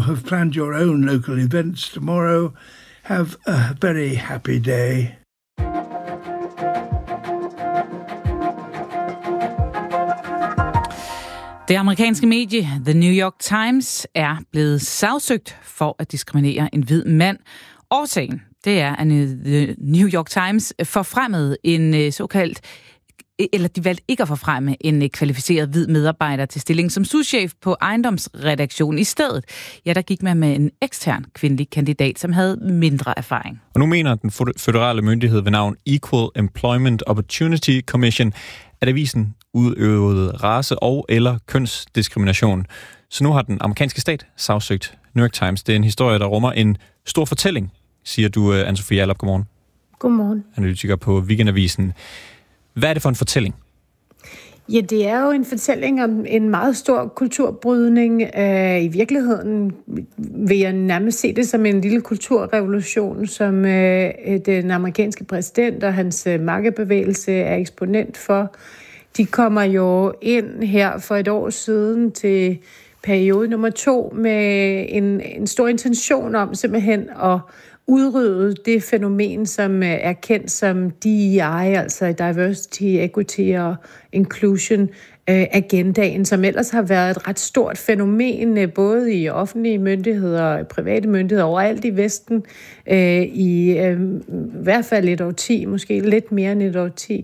have planned your own local events tomorrow, have a very happy day. Det amerikanske medie The New York Times er blevet sagsøgt for at diskriminere en hvid mand. Årsagen, det er, at The New York Times forfremmede en såkaldt, eller de valgte ikke at forfremme en kvalificeret hvid medarbejder til stilling som souschef på ejendomsredaktionen. I stedet, ja, der gik man med en ekstern kvindelig kandidat, som havde mindre erfaring. Og nu mener den føderale myndighed ved navn Equal Employment Opportunity Commission, at avisen udøvede race- og eller kønsdiskrimination. Så nu har den amerikanske stat sagsøgt New York Times. Det er en historie, der rummer en stor fortælling, siger du, Anne-Sophie Jalop. Godmorgen. Godmorgen. Analytiker på Weekendavisen. Hvad er det for en fortælling? Ja, det er jo en fortælling om en meget stor kulturbrydning. I virkeligheden vil jeg nærmest se det som en lille kulturrevolution, som den amerikanske præsident og hans makkerbevægelse er eksponent for. De kommer jo ind her for et år siden til periode nummer 2 med en stor intention om simpelthen at udrydde det fænomen, som er kendt som DEI, altså Diversity, Equity og Inclusion agendaen, som ellers har været et ret stort fænomen, både i offentlige myndigheder og private myndigheder overalt i Vesten, i hvert fald et årti, måske lidt mere end et årti.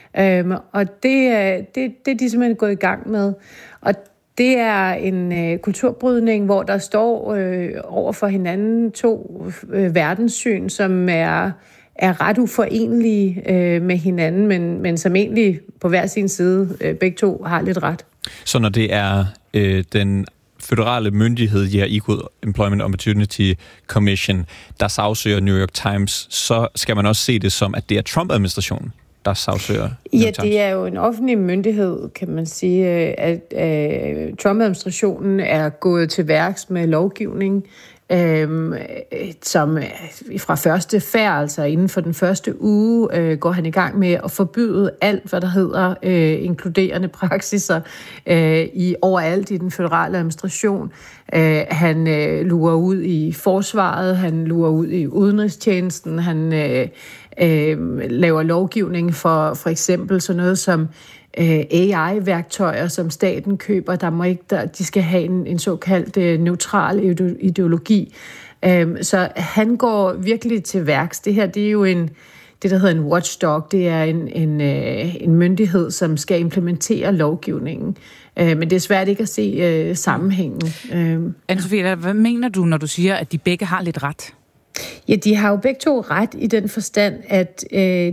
Og det er de simpelthen gået i gang med. Og det er en kulturbrydning, hvor der står over for hinanden 2 verdenssyn, som er ret uforenlige med hinanden, men som egentlig på hver sin side begge to har lidt ret. Så når det er den føderale myndighed, ja, Equal Employment Opportunity Commission, der sagsøger New York Times, så skal man også se det som, at det er Trump-administrationen, der sagsøger New York Times. Ja, det er jo en offentlig myndighed, kan man sige, at Trump-administrationen er gået til værks med lovgivning, som fra første færd, altså inden for den første uge, går han i gang med at forbyde alt, hvad der hedder inkluderende praksiser overalt i den føderale administration. Han lurer ud i forsvaret, han lurer ud i udenrigstjenesten, han laver lovgivning for eksempel sådan noget som AI-værktøjer, som staten køber. De skal have en såkaldt neutral ideologi. Så han går virkelig til værks. Det her, det er jo det, der hedder en watchdog. Det er en myndighed, som skal implementere lovgivningen. Men det er svært ikke at se sammenhængen. Anne-Sophie, hvad mener du, når du siger, at de begge har lidt ret? Ja, de har jo begge to ret i den forstand, at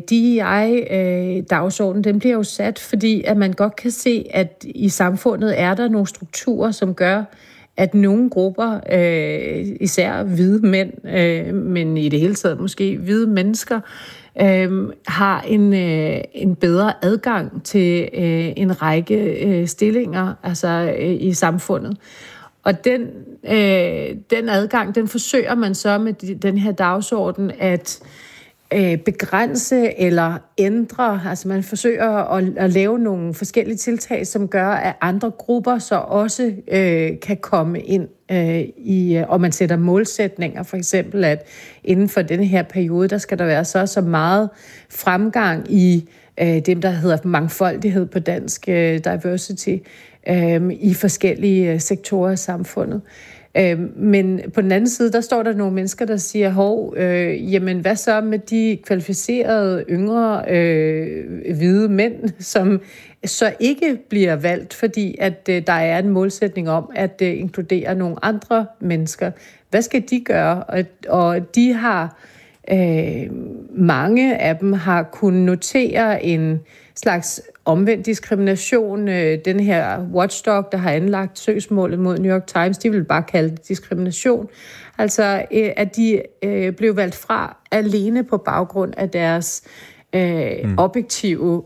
DEI-dagsordenen, den bliver jo sat, fordi at man godt kan se, at i samfundet er der nogle strukturer, som gør, at nogle grupper, især hvide mænd, men i det hele taget måske hvide mennesker, har en bedre adgang til en række stillinger altså i samfundet. Og den adgang, den forsøger man så med den her dagsorden at begrænse eller ændre. Altså man forsøger at lave nogle forskellige tiltag, som gør, at andre grupper så også kan komme ind og man sætter målsætninger. For eksempel, at inden for denne her periode, der skal der være så meget fremgang i dem, der hedder mangfoldighed på dansk, diversity, i forskellige sektorer af samfundet. Men på den anden side, der står der nogle mennesker, der siger, jamen hvad så med de kvalificerede, yngre, hvide mænd, som så ikke bliver valgt, fordi at der er en målsætning om at inkludere nogle andre mennesker. Hvad skal de gøre? Og de har, mange af dem har kunnet notere en slags omvendt diskrimination. Den her watchdog, der har anlagt søgsmålet mod New York Times, de vil bare kalde det diskrimination. Altså, at de blev valgt fra alene på baggrund af deres objektive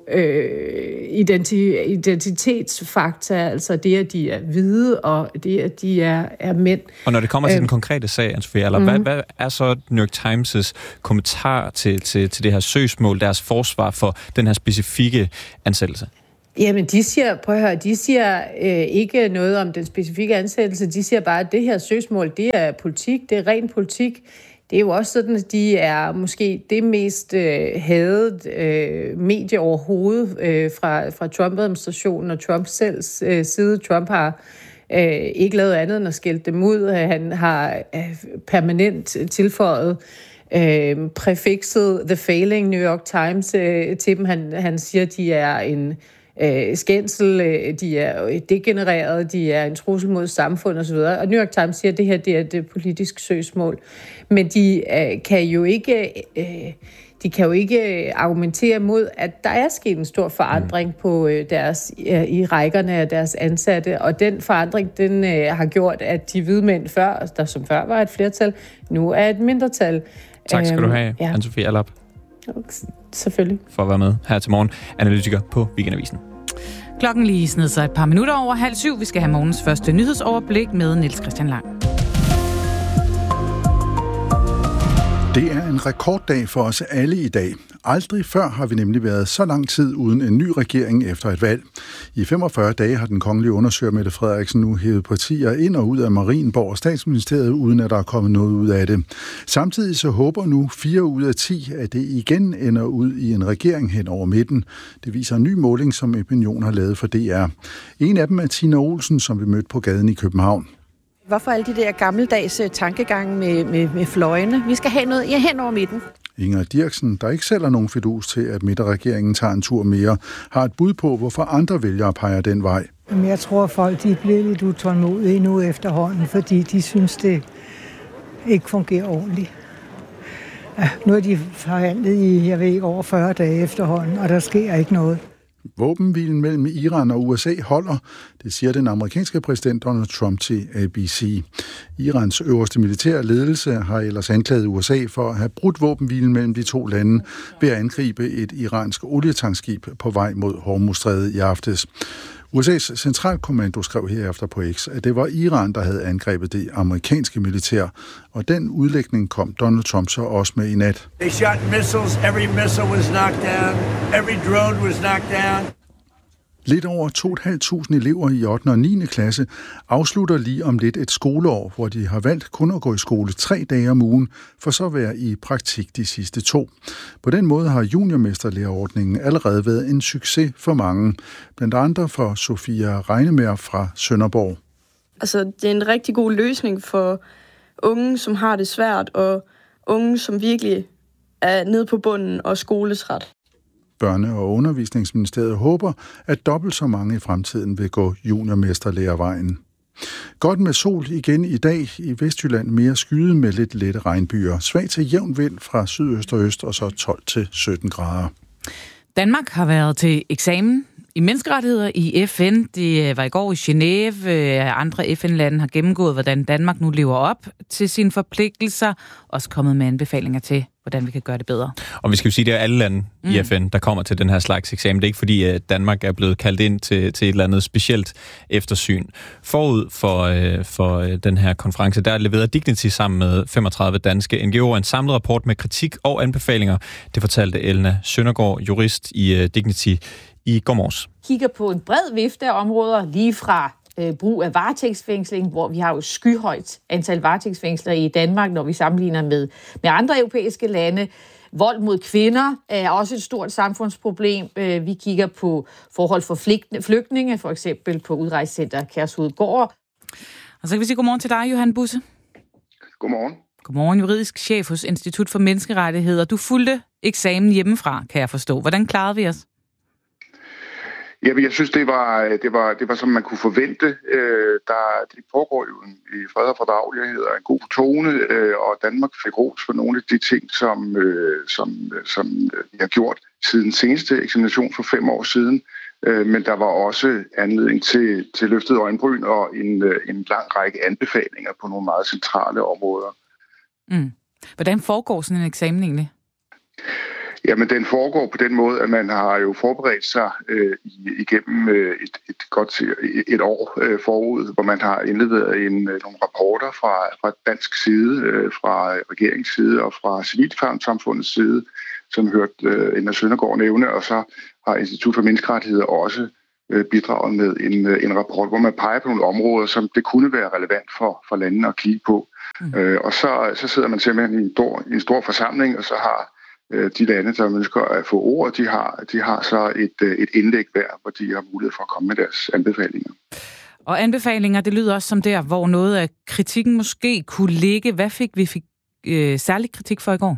identitetsfakta, altså det, at de er hvide, og det, at de er mænd. Og når det kommer til den konkrete sag, Anne-Sophie, hvad er så New York Times' kommentar til det her søgsmål, deres forsvar for den her specifikke ansættelse? Jamen, de siger ikke noget om den specifikke ansættelse. De siger bare, at det her søgsmål, det er politik, det er ren politik. Det er jo også sådan, at de er måske det mest hadet medie overhovedet fra Trump-administrationen og Trumps selv side. Trump har ikke lavet andet end at skælde dem ud. Han har permanent tilføjet præfikset The Failing New York Times til dem. Han siger, at de er en skændsel, de er degenereret, de er en trussel mod samfundet osv. Og New York Times siger, at det her det er et politisk søgsmål. Men de kan jo ikke argumentere mod, at der er sket en stor forandring på i rækkerne af deres ansatte, og den forandring, den har gjort, at de hvide mænd der som før var et flertal, nu er et mindretal. Tak skal du have, Anne-Sophie Allerup. Selvfølgelig. For at være med her til morgen. Analytiker på Weekendavisen. Klokken lige sned sig et par minutter over 6:30. Vi skal have morgens første nyhedsoverblik med Niels Christian Lang. Det er en rekorddag for os alle i dag. Aldrig før har vi nemlig været så lang tid uden en ny regering efter et valg. I 45 dage har den kongelige undersøger Mette Frederiksen nu hævet partier ind og ud af Marienborg og Statsministeriet, uden at der er kommet noget ud af det. Samtidig så håber nu 4 ud af 10, at det igen ender ud i en regering hen over midten. Det viser en ny måling, som Opinion har lavet for DR. En af dem er Tina Olsen, som vi mødte på gaden i København. Hvorfor alle de der gammeldags tankegange med fløjene? Vi skal have noget hen over midten. Inger Dirksen, der ikke selv er nogen fidus til, at midterregeringen tager en tur mere, har et bud på, hvorfor andre vælgere peger den vej. Jeg tror, folk de bliver lidt utålmodige nu efterhånden, fordi de synes, det ikke fungerer ordentligt. Ja, nu har de forhandlet i, over 40 dage efterhånden, og der sker ikke noget. Våbenhvilen mellem Iran og USA holder, det siger den amerikanske præsident Donald Trump til ABC. Irans øverste militære ledelse har ellers anklaget USA for at have brudt våbenhvilen mellem de to lande ved at angribe et iransk olietankskib på vej mod Hormuzstrædet i aftes. USA's centralkommando skrev herefter på X, at det var Iran, der havde angrebet det amerikanske militær, og den udlægning kom Donald Trump så også med i nat. They shot missiles, every missile was knocked down, every drone was knocked down. Lidt over 2.500 elever i 8. og 9. klasse afslutter lige om lidt et skoleår, hvor de har valgt kun at gå i skole 3 dage om ugen, for så at være i praktik de sidste 2. På den måde har juniormesterlærerordningen allerede været en succes for mange, blandt andre for Sofia Regnemer fra Sønderborg. Altså, det er en rigtig god løsning for unge, som har det svært, og unge, som virkelig er nede på bunden og skolesret. Børne- og Undervisningsministeriet håber, at dobbelt så mange i fremtiden vil gå juniormesterlærervejen. Godt med sol igen i dag. I Vestjylland mere skyde med lidt lette regnbyer. Svag til jævn vind fra sydøst og øst, og så 12 til 17 grader. Danmark har været til eksamen i menneskerettigheder i FN. Det var i går i Genève. Andre FN-lande har gennemgået, hvordan Danmark nu lever op til sine forpligtelser. Også kommet med anbefalinger til, hvordan vi kan gøre det bedre. Og vi skal jo sige, at det er alle lande i FN, der kommer til den her slags eksamen. Det er ikke fordi, at Danmark er blevet kaldt ind til et eller andet specielt eftersyn. Forud for den her konference, der leverede Dignity sammen med 35 danske NGO'er en samlet rapport med kritik og anbefalinger. Det fortalte Elna Søndergaard, jurist i Dignity, i går morges. Kigger på en bred vifte af områder, lige fra brug af varetægtsfængsling, hvor vi har jo skyhøjt antal varetægtsfængsler i Danmark, når vi sammenligner med andre europæiske lande. Vold mod kvinder er også et stort samfundsproblem. Vi kigger på forhold for flygtninge, for eksempel på udrejsecenter Kærshovedgård. Og så kan vi sige godmorgen til dig, Johan Busse. Godmorgen. Godmorgen, juridisk chef hos Institut for Menneskerettigheder. Du fulgte eksamen hjemmefra, kan jeg forstå. Hvordan klarede vi os? Jamen, jeg synes, det var som man kunne forvente. Det pågår jo i fred og fordragelighed og en god tone, og Danmark fik ros for nogle af de ting, som vi har gjort siden seneste eksamination for 5 år siden. Men der var også anledning til løftet øjenbryn og en lang række anbefalinger på nogle meget centrale områder. Hvordan foregår sådan en eksamen egentlig? Jamen, den foregår på den måde, at man har jo forberedt sig igennem et år forud, hvor man har indleveret nogle rapporter fra dansk side, fra regeringens side og fra civilsamfundets side, som hørte Elna Søndergaard nævne, og så har Institut for Menneskerettigheder også bidraget med en rapport, hvor man peger på nogle områder, som det kunne være relevant for landene at kigge på. Og så sidder man simpelthen i en stor forsamling, og så har de lande, der ønsker at få ord, de har så et indlæg hver, hvor de har mulighed for at komme med deres anbefalinger. Og anbefalinger, det lyder også som der, hvor noget af kritikken måske kunne ligge. Hvad fik vi særlig kritik for i går?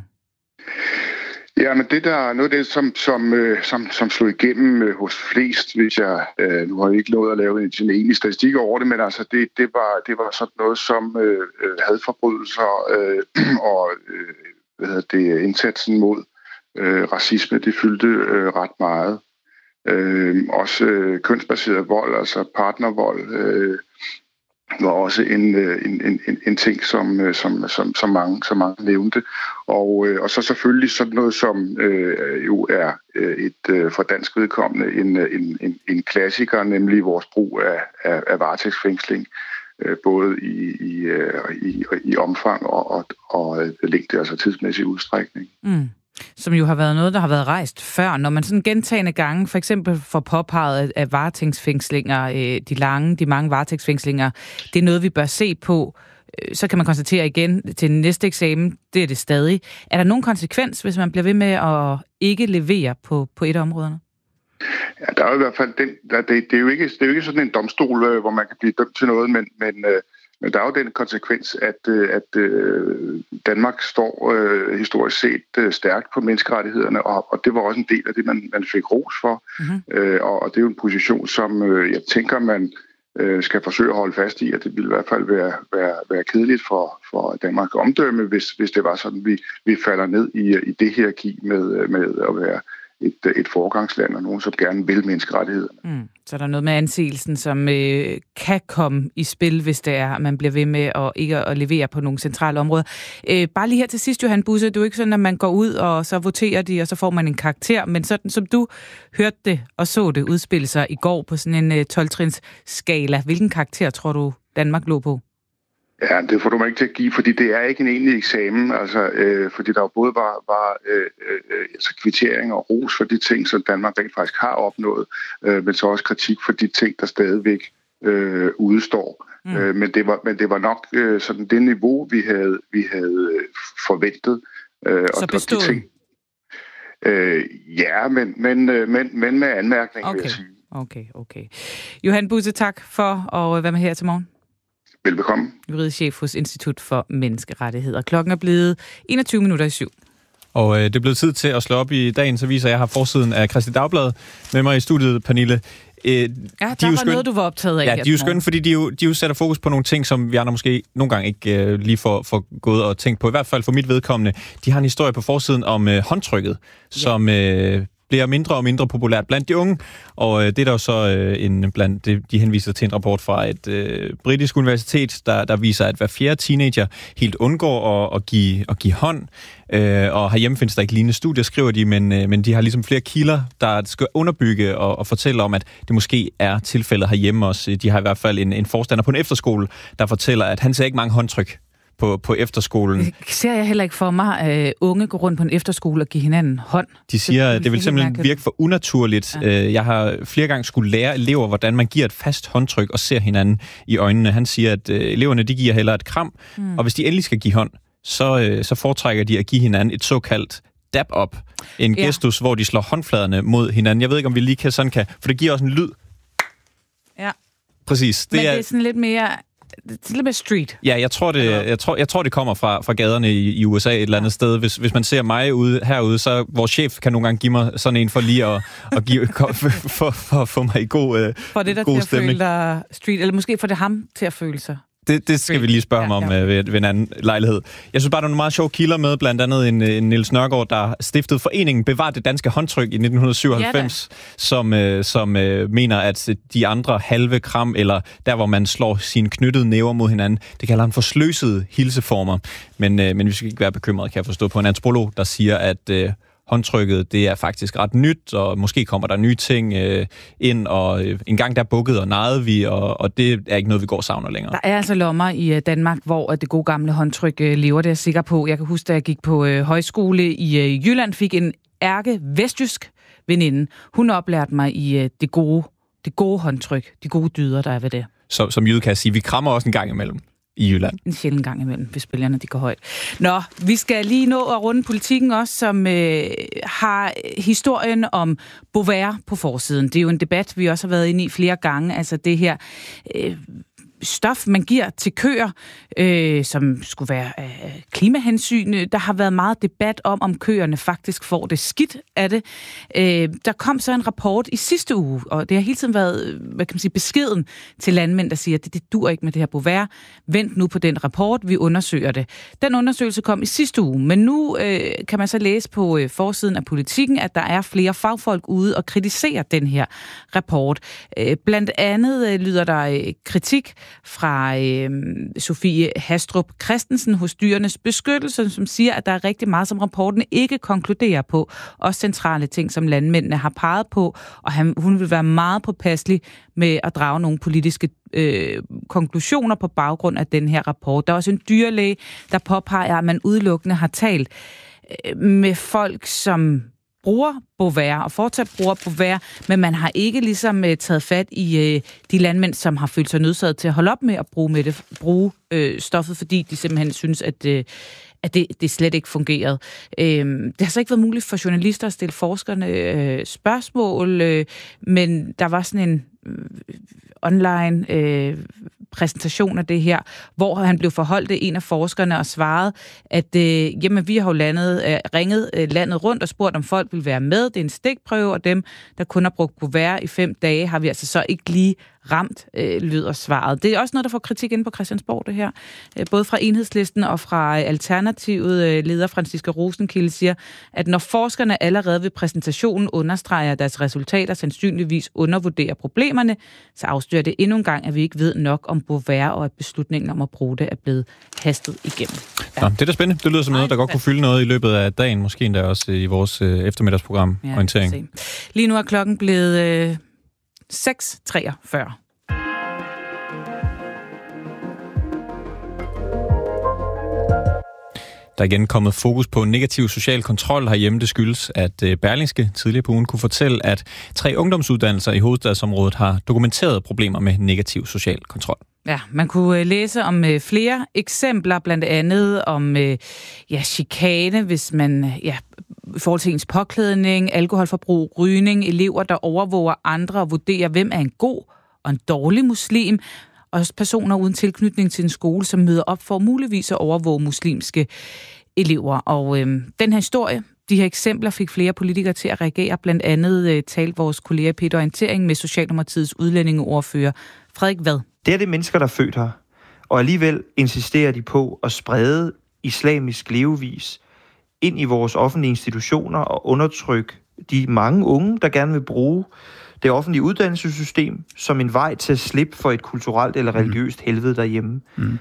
Ja, men det der noget af det, som slog igennem hos flest, hvis jeg nu har jeg ikke nået at lave en egentlig statistik over det, men altså det var sådan noget som hadforbrydelser og indsatsen mod racisme, det fyldte ret meget. Også kønsbaseret vold, altså partnervold, var også en ting, som mange nævnte. Og så selvfølgelig sådan noget, som jo er for dansk vedkommende en klassiker, nemlig vores brug af varetægtsfængsling, både i omfang og længde, altså tidsmæssig udstrækning. Som jo har været noget, der har været rejst før. Når man sådan gentagne gange for eksempel får påpeget af varetægtsfængslinger, de mange varetægtsfængslinger, det er noget, vi bør se på, så kan man konstatere igen til næste eksamen, det er det stadig. Er der nogen konsekvens, hvis man bliver ved med at ikke levere på et af områderne? Ja, der er jo i hvert fald det er jo ikke sådan en domstol, hvor man kan blive dømt til noget, men der er jo den konsekvens, at Danmark står historisk set stærkt på menneskerettighederne, og det var også en del af det, man fik ros for. Og det er jo en position, som jeg tænker, man skal forsøge at holde fast i, at det ville i hvert fald være kedeligt for Danmark at omdømme, hvis det var sådan, vi falder ned i det hierarki med at være et foregangsland, og nogen, som gerne vil menneskerettighederne. Så der er noget med anseelsen, som kan komme i spil, hvis det er, at man bliver ved med ikke at levere på nogle centrale områder. Bare lige her til sidst, Johan Busse, det er jo ikke sådan, at man går ud, og så voterer de, og så får man en karakter, men sådan som du hørte det og så det udspille sig i går på sådan en 12-trins skala, hvilken karakter tror du, Danmark lå på? Ja, det får du mig ikke til at give, fordi det er ikke en egentlig eksamen, altså, fordi der jo både var kvittering og ros for de ting, som Danmark rent faktisk har opnået, men så også kritik for de ting, der stadigvæk udestår. Men det var nok sådan det niveau, vi havde forventet. Så bestået? De ting, ja, men med anmærkning, vil jeg sige. Okay. Johan Busse, tak for at være med her til morgen. Velbekomme. Juridisk chef hos Institut for Menneskerettigheder. Klokken er blevet 21:07. Og det er blevet tid til at slå op i dagens aviser. Jeg har forsiden af Kristeligt Dagblad med mig i studiet, Pernille. Der var noget, du var optaget af. Ja, de er jo skønne, fordi de jo sætter fokus på nogle ting, som vi andre måske nogle gange ikke lige får gået og tænkt på. I hvert fald for mit vedkommende. De har en historie på forsiden om håndtrykket, som bliver mindre og mindre populært blandt de unge, og det er der jo så de henviser til en rapport fra et britisk universitet, der viser, at hver fjerde teenager helt undgår at give hånd, og herhjemme findes der ikke lignende studier, skriver de, men de har ligesom flere kilder, der skal underbygge og fortælle om, at det måske er tilfældet herhjemme også. De har i hvert fald en forstander på en efterskole, der fortæller, at han ser ikke mange håndtryk på efterskolen. Det ser jeg heller ikke for mig, unge gå rundt på en efterskole og give hinanden hånd. De siger, at det vil simpelthen virke for unaturligt. Ja. Jeg har flere gange skulle lære elever, hvordan man giver et fast håndtryk og ser hinanden i øjnene. Han siger, at eleverne de giver hellere et kram, og hvis de endelig skal give hånd, så foretrækker de at give hinanden et såkaldt dab-up. En gestus, hvor de slår håndfladerne mod hinanden. Jeg ved ikke, om vi lige kan, for det giver også en lyd. Ja. Præcis. Men det er sådan lidt mere... Det er lidt mere street. Ja, jeg tror det kommer fra gaderne i USA et eller andet sted. Hvis man ser mig herude, så vores chef kan nogle gange give mig sådan en for lige at give for at få mig i god stemning. For det der til at føle dig street, eller måske for det ham til at føle sig. Det skal vi lige spørge ham om ved en anden lejlighed. Jeg synes bare, der er nogle meget sjove kilder med, blandt andet en Niels Nørgaard, der stiftede foreningen Bevar det danske håndtryk i 1997, som mener, at de andre halve kram, eller der, hvor man slår sine knyttede næver mod hinanden, det kalder han for sløsede hilseformer. Men vi skal ikke være bekymrede, kan jeg forstå, på en antropolog, der siger, at håndtrykket, det er faktisk ret nyt, og måske kommer der nye ting ind, og en gang der bukkede og negede vi, og det er ikke noget, vi går og savner længere. Der er altså lommer i Danmark, hvor det gode gamle håndtryk lever, det er jeg sikker på. Jeg kan huske, da jeg gik på højskole i Jylland, fik en vestjysk veninde. Hun oplærte mig i det det gode håndtryk, de gode dyder, der er ved det. Så, som jyde kan jeg sige, vi krammer også en gang imellem i Jylland. En sjældent gang imellem, hvis spillerne de går højt. Nå, vi skal lige nå at runde politikken også, som har historien om Bovaer på forsiden. Det er jo en debat, vi også har været inde i flere gange. Altså det her stof, man giver til køer, som skulle være klimahensyn. Der har været meget debat om køerne faktisk får det skidt af det. Der kom så en rapport i sidste uge, og det har hele tiden været, hvad kan man sige, beskeden til landmænd, der siger, at det dur ikke med det her Bovaer. Vent nu på den rapport, vi undersøger det. Den undersøgelse kom i sidste uge, men nu kan man så læse på forsiden af Politikken, at der er flere fagfolk ude og kritisere den her rapport. Blandt andet lyder der kritik fra Sofie Hastrup Christensen hos Dyrenes Beskyttelse, som siger, at der er rigtig meget, som rapporten ikke konkluderer på. Også centrale ting, som landmændene har peget på, og hun vil være meget påpasselig med at drage nogle politiske konklusioner på baggrund af den her rapport. Der er også en dyrlæge, der påpeger, at man udelukkende har talt med folk, som bruger Bovaer og fortsat bruger Bovaer, men man har ikke ligesom taget fat i de landmænd, som har følt sig nødsaget til at holde op med at bruge stoffet, fordi de simpelthen synes, at det slet ikke fungerede. Det har så ikke været muligt for journalister at stille forskerne spørgsmål, men der var sådan en online præsentation af det her, hvor han blev forholdt af en af forskerne og svarede, at jamen, vi har jo ringet landet rundt og spurgt, om folk vil være med. Det er en stikprøve, og dem, der kun har brugt Bovaer i 5 dage, har vi altså så ikke lige ramt, lyder svaret. Det er også noget, der får kritik inde på Christiansborg, det her. Både fra Enhedslisten og fra Alternativet. Leder Franciska Rosenkilde siger, at når forskerne allerede ved præsentationen understreger, at deres resultater sandsynligvis undervurderer problemerne, så afslører det endnu en gang, at vi ikke ved nok om Bovaer, og at beslutningen om at bruge det er blevet hastet igennem. Ja. Nå, det er da spændende. Det lyder som noget, der godt kunne fylde noget i løbet af dagen, måske endda også i vores eftermiddagsprogram, Orientering. Lige nu er klokken blevet 6:43. Der er igen kommet fokus på negativ social kontrol herhjemme. Det skyldes, at Berlingske tidligere på ugen kunne fortælle, at 3 ungdomsuddannelser i hovedstadsområdet har dokumenteret problemer med negativ social kontrol. Ja, man kunne læse om flere eksempler, blandt andet om chikane, hvis man i forhold til ens påklædning, alkoholforbrug, rygning, elever, der overvåger andre og vurderer, hvem er en god og en dårlig muslim, og også personer uden tilknytning til en skole, som møder op for muligvis at overvåge muslimske elever. Og den her historie, de her eksempler fik flere politikere til at reagere. Blandt andet talte vores kollega Peter Orientering med Socialdemokratiets udlændingeordfører Frederik Vad. Det er det mennesker, der er født her, og alligevel insisterer de på at sprede islamisk levevis ind i vores offentlige institutioner og undertrykke de mange unge, der gerne vil bruge det offentlige uddannelsessystem som en vej til at slippe for et kulturelt eller religiøst helvede derhjemme.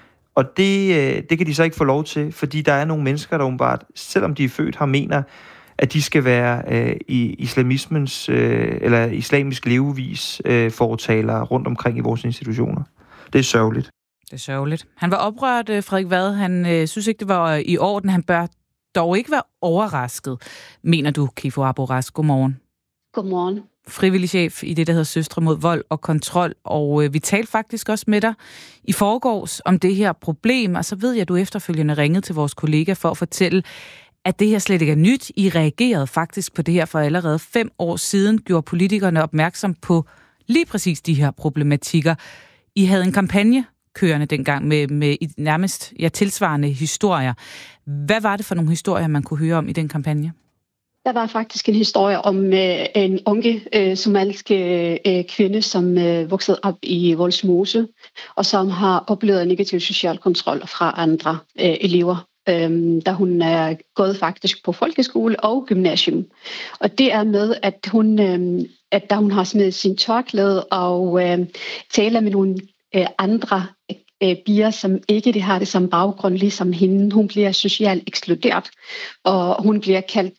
Og det kan de så ikke få lov til, fordi der er nogle mennesker, der umiddelbart, selvom de er født her, mener, at de skal være i islamismens eller islamisk levevis fortalere rundt omkring i vores institutioner. Det er sørgeligt. Det er sørgeligt. Han var oprørt, Frederik Vad. Han synes ikke, det var i orden. Han bør dog ikke være overrasket, mener du, Kifo Aboras. Godmorgen. Godmorgen. Frivillig chef i det, der hedder Søstre mod vold og kontrol. Og vi talte faktisk også med dig i forgårs om det her problem, og så ved jeg, at du efterfølgende ringede til vores kollega for at fortælle, at det her slet ikke er nyt. I reagerede faktisk på det her for allerede 5 år siden, gjorde politikerne opmærksom på lige præcis de her problematikker. I havde en kampagne kørende dengang med nærmest tilsvarende historier. Hvad var det for nogle historier, man kunne høre om i den kampagne? Der var faktisk en historie om en unge somalisk kvinde, som voksede op i Vollsmose, og som har oplevet negativ social kontrol fra andre elever, da hun er gået faktisk på folkeskole og gymnasium. Og det er med, at da hun har smidt sin tørklæde og taler med nogle andre piger, som ikke har det som baggrund, ligesom hende. Hun bliver socialt ekskluderet, og hun bliver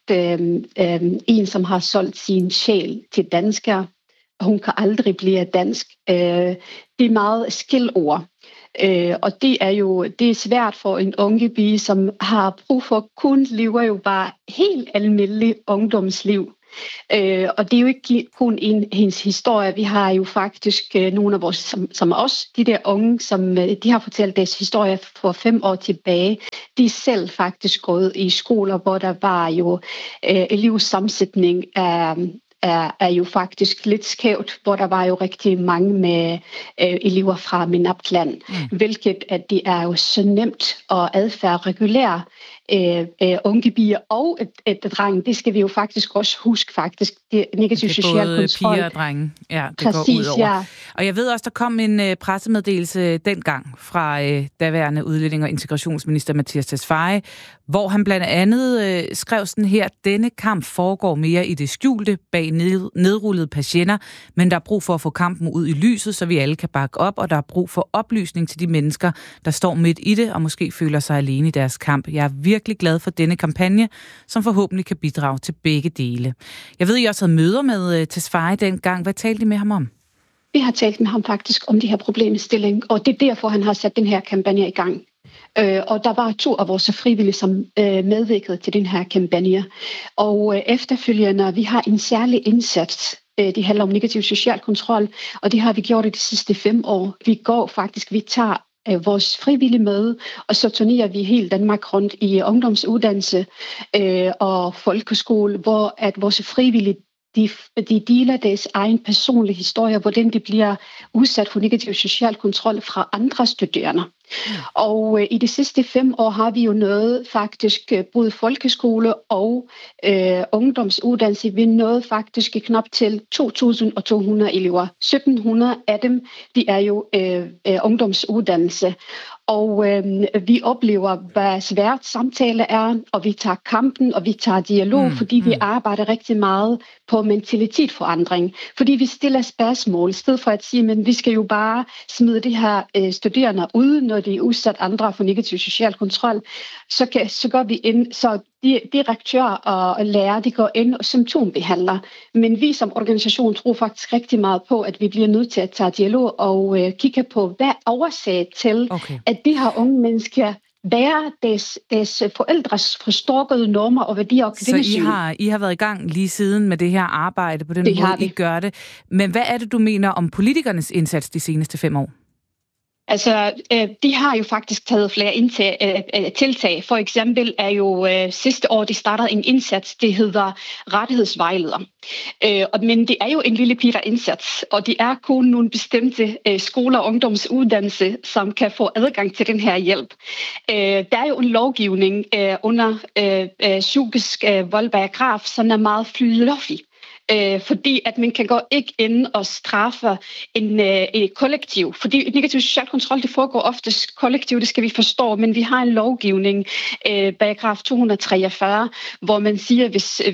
kaldt en, som har solgt sin sjæl til danskere. Hun kan aldrig blive dansk. Det er meget skældsord. Og det er svært for en unge pige, som har brug for lever jo bare helt almindelig ungdomsliv. Og det er jo ikke kun hendes historie. Vi har jo faktisk nogle af vores, som os, de der unge, som de har fortalt deres historie for 5 år tilbage. De er selv faktisk gået i skoler, hvor der var jo elevsammensætning er jo faktisk lidt skævt, hvor der var jo rigtig mange med elever fra MENAPT-land, hvilket at det er jo så nemt at adfærd regulære unge piger og et dreng. Det skal vi jo faktisk også huske faktisk. Det er negativ social kontrol. Det er både piger og drenge. Ja, det præcis, går ud over. Ja. Og jeg ved også, der kom en pressemeddelelse dengang fra daværende udlænding- og integrationsminister Mattias Tesfaye, hvor han blandt andet skrev sådan her: denne kamp foregår mere i det skjulte bag nedrullede patienter, men der er brug for at få kampen ud i lyset, så vi alle kan bakke op, og der er brug for oplysning til de mennesker, der står midt i det og måske føler sig alene i deres kamp. Jeg er virkelig glad for denne kampagne, som forhåbentlig kan bidrage til begge dele. Jeg ved, I også havde møder med Tesfaye dengang. Hvad talte I med ham om? Vi har talt med ham faktisk om de her problemstilling, og det er derfor, han har sat den her kampagne i gang. Og der var 2 af vores frivillige, som medvirkede til den her kampagne. Og efterfølgende, vi har en særlig indsats. Det handler om negativ social kontrol, og det har vi gjort i de sidste 5 år. Vi tager vores frivillige med, og så turnerer vi hele Danmark rundt i ungdomsuddannelse og folkeskole, hvor at vores frivillige de deler deres egen personlige historie, hvordan de bliver udsat for negativ social kontrol fra andre studerende. Og i de sidste 5 år har vi jo nået faktisk både folkeskole og ungdomsuddannelse. Vi nåede faktisk knap til 2.200 elever. 1.700 af dem, de er jo ungdomsuddannelse. Og vi oplever, hvad svært samtale er, og vi tager kampen, og vi tager dialog, fordi vi arbejder rigtig meget på mentalitetsforandring. Fordi vi stiller spørgsmål, i stedet for at sige, men vi skal jo bare smide de her studerende ud, når de er udsat andre for negativ social kontrol, så går vi ind, så direktører og lærere, de går ind og symptombehandler. Men vi som organisation tror faktisk rigtig meget på, at vi bliver nødt til at tage dialog og kigge på, hvad årsag til, at de her unge mennesker være deres forældres forståede normer og værdier og kvindesyn. Så I har været i gang lige siden med det her arbejde, på den måde, I gør det. Men hvad er det, du mener om politikernes indsats de seneste 5 år? Altså, de har jo faktisk taget flere tiltag. For eksempel er jo sidste år, de startede en indsats, det hedder rettighedsvejleder. Men det er jo en lille bitte indsats, og det er kun nogle bestemte skoler og ungdomsuddannelse, som kan få adgang til den her hjælp. Der er jo en lovgivning under psykisk voldparagraf, som er meget fluffy. Fordi at man kan gå ikke ind og straffe en kollektiv. Fordi negativ social kontrol, det foregår oftest kollektiv, det skal vi forstå, men vi har en lovgivning, paragraf 243, hvor man siger,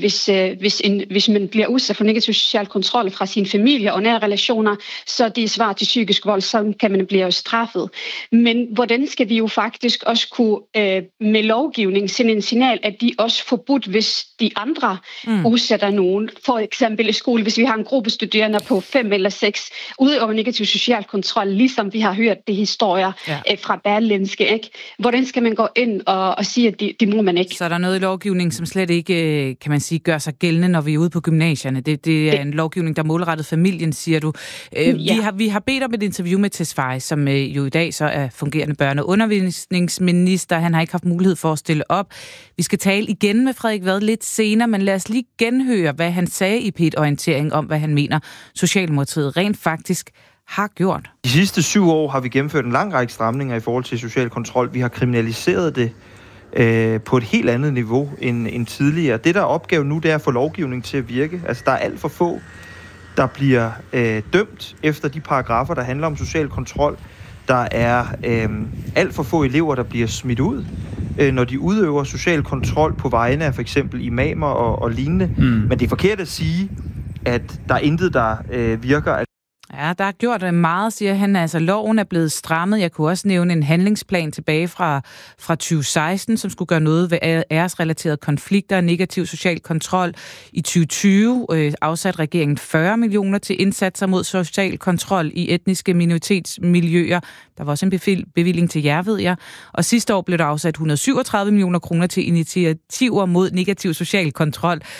hvis man bliver udsat for negativ social kontrol fra sin familie og nære relationer, så det er svar til psykisk vold, så kan man blive straffet. Men hvordan skal vi jo faktisk også kunne med lovgivning sende en signal, at de også forbudt, hvis de andre udsætter nogen, for eksempel i skole, hvis vi har en gruppe studerende på 5 eller 6, udøver negativ social kontrol, ligesom vi har hørt det historier fra Berlingske, ikke? Hvordan skal man gå ind og sige, at det må man ikke? Så er der noget i lovgivningen, som slet ikke, kan man sige, gør sig gældende, når vi er ude på gymnasierne. Det er en lovgivning, der er målrettet familien, siger du. Vi har bedt om et interview med Tesfaye, som jo i dag så er fungerende børne- og undervisningsminister. Han har ikke haft mulighed for at stille op. Vi skal tale igen med Frederik Vad lidt senere, men lad os lige genhøre, hvad han sagde i P1-orientering om, hvad han mener, Socialdemokratiet rent faktisk har gjort. De sidste 7 år har vi gennemført en lang række stramninger i forhold til social kontrol. Vi har kriminaliseret det på et helt andet niveau end tidligere. Det, der er opgaven nu, det er at få lovgivningen til at virke. Altså, der er alt for få, der bliver dømt efter de paragrafer, der handler om social kontrol. Der er alt for få elever, der bliver smidt ud, når de udøver social kontrol på vegne af for eksempel imamer og lignende. Men det er forkert at sige, at der er intet, der virker. Ja, der er gjort meget, siger han. Altså, loven er blevet strammet. Jeg kunne også nævne en handlingsplan tilbage fra 2016, som skulle gøre noget ved æresrelaterede konflikter og negativ social kontrol. I 2020 afsatte regeringen 40 millioner til indsatser mod social kontrol i etniske minoritetsmiljøer. Der var også en bevilling til jer, ved jeg. Og sidste år blev der afsat 137 millioner kroner til initiativer mod negativ social kontrol.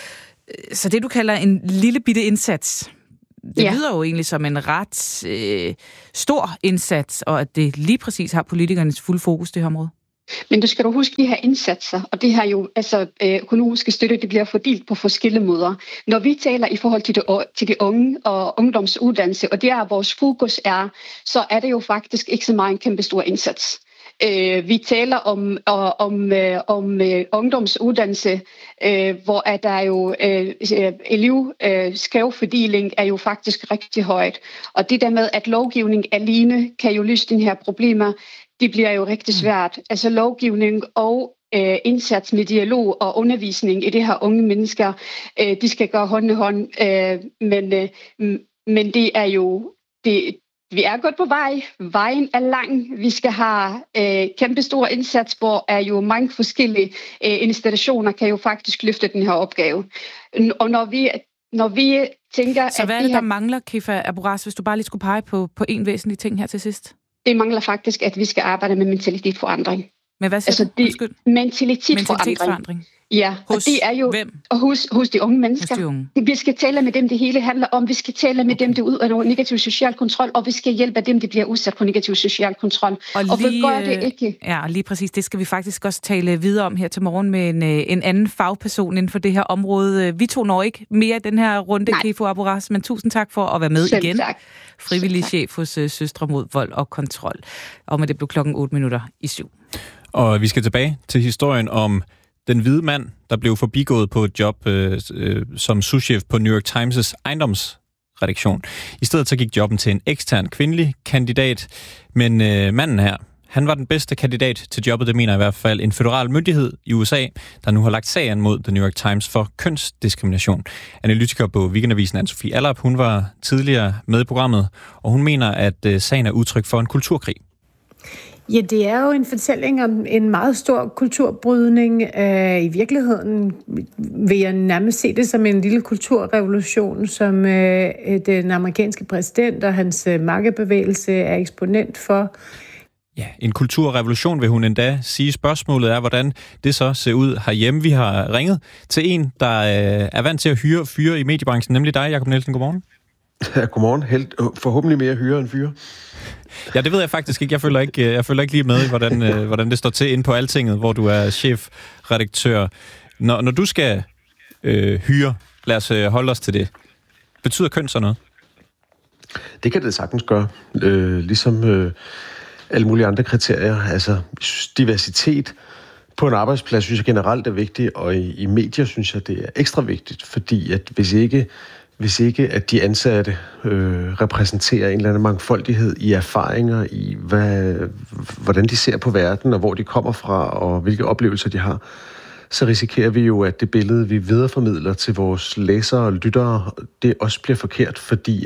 Så det, du kalder en lille bitte indsats, det lyder jo egentlig som en ret stor indsats, og at det lige præcis har politikernes fulde fokus, det her område. Men du skal huske de her indsatser, og det her jo, altså økonomiske støtte, det bliver fordelt på forskellige måder. Når vi taler i forhold til de unge og ungdomsuddannelse, og det er vores fokus er, så er det jo faktisk ikke så meget en kæmpe stor indsats. Vi taler om ungdomsuddannelse, hvor der er jo elevskævfordeling er jo faktisk rigtig højt. Og det der med, at lovgivning alene kan jo løse de her problemer, det bliver jo rigtig svært. Altså lovgivning og indsats med dialog og undervisning i det her unge mennesker, de skal gøre hånd i hånd. Men det er jo... Vi er godt på vej. Vejen er lang. Vi skal have kæmpestor indsats, hvor er jo mange forskellige institutioner kan jo faktisk løfte den her opgave. Og når vi tænker... Så hvad er det, der mangler, Kifa Aburas, hvis du bare lige skulle pege på en væsentlig ting her til sidst? Det mangler faktisk, at vi skal arbejde med mentalitetsforandring. Men hvad siger du? Mentalitetsforandring. Ja, og det er jo hvem? Hos de unge mennesker. Hos de unge. Vi skal tale med dem, det hele handler om. Vi skal tale med dem, der udøver negativ social kontrol, og vi skal hjælpe dem, der bliver udsat for negativ social kontrol. Og vi gør det ikke. Ja, og lige præcis, det skal vi faktisk også tale videre om her til morgen med en anden fagperson inden for det her område. Vi to når ikke mere i den her runde, Kifo Aburas, men tusind tak for at være med igen. Tak. Frivillig chef hos Søstre mod vold og kontrol. Og med det blev 7:08. Og vi skal tilbage til historien om den hvide mand, der blev forbigået på et job som souschef på New York Times' ejendomsredaktion. I stedet så gik jobben til en ekstern kvindelig kandidat, men manden her, han var den bedste kandidat til jobbet, det mener i hvert fald en føderal myndighed i USA, der nu har lagt sagen mod The New York Times for kønsdiskrimination. Analytiker på Weekendavisen, Anne-Sophie Allerup, hun var tidligere med i programmet, og hun mener, at sagen er udtryk for en kulturkrig. Ja, det er jo en fortælling om en meget stor kulturbrydning. I virkeligheden vil jeg nærmest se det som en lille kulturrevolution, som den amerikanske præsident og hans makkerbevægelse er eksponent for. Ja, en kulturrevolution vil hun endda sige. Spørgsmålet er, hvordan det så ser ud herhjemme. Vi har ringet til en, der er vant til at hyre fyre i mediebranchen, nemlig dig, Jakob Nielsen. Godmorgen. Ja, godmorgen. Forhåbentlig mere hyre end fyre. Ja, det ved jeg faktisk ikke. Jeg følger ikke lige med i, hvordan det står til inde på Altinget, hvor du er chefredaktør. Når du skal hyre, lad os holde os til det. Betyder køn så noget? Det kan det sagtens gøre. Ligesom alle mulige andre kriterier. Altså, diversitet på en arbejdsplads, synes jeg generelt er vigtigt, og i medier synes jeg, det er ekstra vigtigt, fordi at hvis ikke at de ansatte repræsenterer en eller anden mangfoldighed i erfaringer, i hvordan de ser på verden, og hvor de kommer fra, og hvilke oplevelser de har, så risikerer vi jo, at det billede, vi videreformidler til vores læsere og lyttere, det også bliver forkert, fordi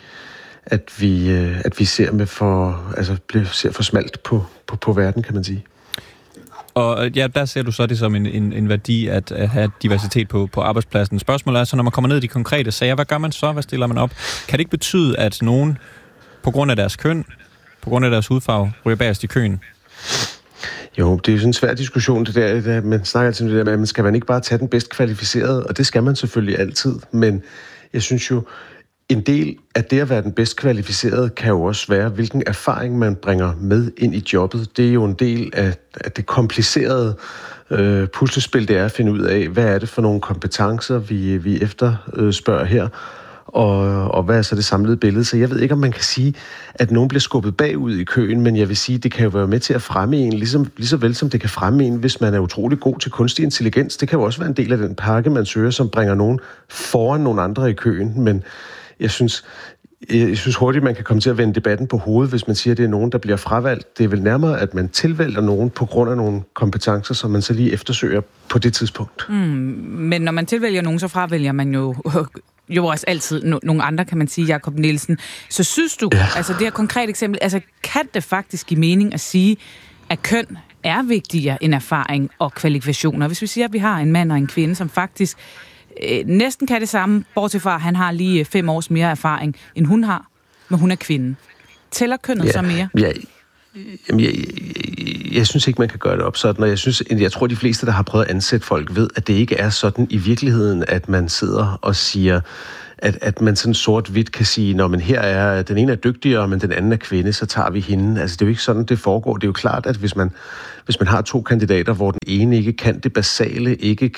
at vi ser ser for smalt på verden, kan man sige. Og ja, der ser du så det som en værdi at have diversitet på arbejdspladsen. Spørgsmålet er så, når man kommer ned i de konkrete sager, hvad gør man så? Hvad stiller man op? Kan det ikke betyde, at nogen på grund af deres køn, på grund af deres hudfarve, ryger bagerst i køen? Jo, det er jo sådan en svær diskussion, det der. Man snakker altid om det der med, at skal man ikke bare tage den bedst kvalificerede, og det skal man selvfølgelig altid, men jeg synes jo, en del af det at være den bedst kvalificerede kan jo også være, hvilken erfaring man bringer med ind i jobbet. Det er jo en del af det komplicerede puslespil, det er at finde ud af, hvad er det for nogle kompetencer, vi efterspørger her, og hvad er så det samlede billede. Så jeg ved ikke, om man kan sige, at nogen bliver skubbet bagud i køen, men jeg vil sige, at det kan jo være med til at fremme en, lige så vel som det kan fremme en, hvis man er utrolig god til kunstig intelligens. Det kan jo også være en del af den pakke, man søger, som bringer nogen foran nogle andre i køen, men jeg synes hurtigt, man kan komme til at vende debatten på hovedet, hvis man siger, at det er nogen, der bliver fravalgt. Det er vel nærmere, at man tilvælger nogen på grund af nogle kompetencer, som man så lige eftersøger på det tidspunkt. Men når man tilvælger nogen, så fravælger man jo også altid nogle andre, kan man sige, Jakob Nielsen. Så synes du, altså det her konkrete eksempel, altså kan det faktisk give mening at sige, at køn er vigtigere end erfaring og kvalifikationer? Hvis vi siger, at vi har en mand og en kvinde, som faktisk næsten kan det samme, bortset fra, at han har lige 5 års mere erfaring, end hun har, men hun er kvinde. Tæller kønnet så mere? Jamen, jeg synes ikke, man kan gøre det op sådan, og jeg tror, de fleste, der har prøvet at ansætte folk, ved, at det ikke er sådan i virkeligheden, at man sidder og siger, at man sådan sort-hvidt kan sige, når man her er, den ene er dygtigere, men den anden er kvinde, så tager vi hende. Altså, det er jo ikke sådan, det foregår. Det er jo klart, at hvis man har 2 kandidater, hvor den ene ikke kan det basale, ikke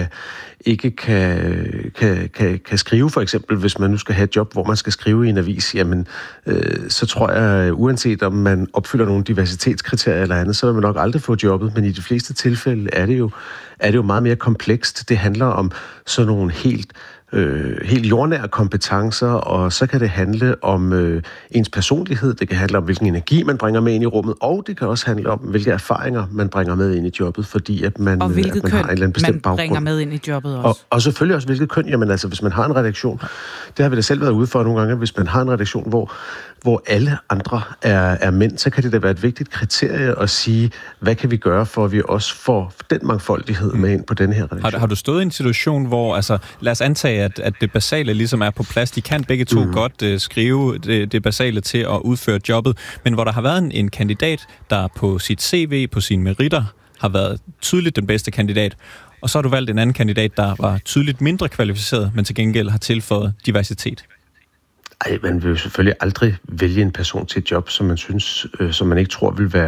kan skrive, for eksempel, hvis man nu skal have et job, hvor man skal skrive i en avis, jamen, så tror jeg, uanset om man opfylder nogle diversitetskriterier eller andet, så vil man nok aldrig få jobbet, men i de fleste tilfælde er det jo meget mere komplekst. Det handler om sådan nogle helt jordnære kompetencer, og så kan det handle om ens personlighed, det kan handle om, hvilken energi man bringer med ind i rummet, og det kan også handle om, hvilke erfaringer man bringer med ind i jobbet, fordi at man, og hvilket at man har en eller anden bestemt baggrund. bringer med ind i jobbet også. Og selvfølgelig også, hvilket køn, jamen altså, hvis man har en redaktion, det har vi da selv været ude for nogle gange, hvis man har en redaktion, hvor alle andre er mænd, så kan det da være et vigtigt kriterie at sige, hvad kan vi gøre, for at vi også får den mangfoldighed med ind på den her redaktion. Har du stået i en situation, hvor, altså, lad os antage, at det basale ligesom er på plads. De kan begge to godt skrive det basale til at udføre jobbet, men hvor der har været en kandidat, der på sit CV, på sine meritter, har været tydeligt den bedste kandidat, og så har du valgt en anden kandidat, der var tydeligt mindre kvalificeret, men til gengæld har tilføjet diversitet. Ej, man vil jo selvfølgelig aldrig vælge en person til et job, som man synes, som man ikke tror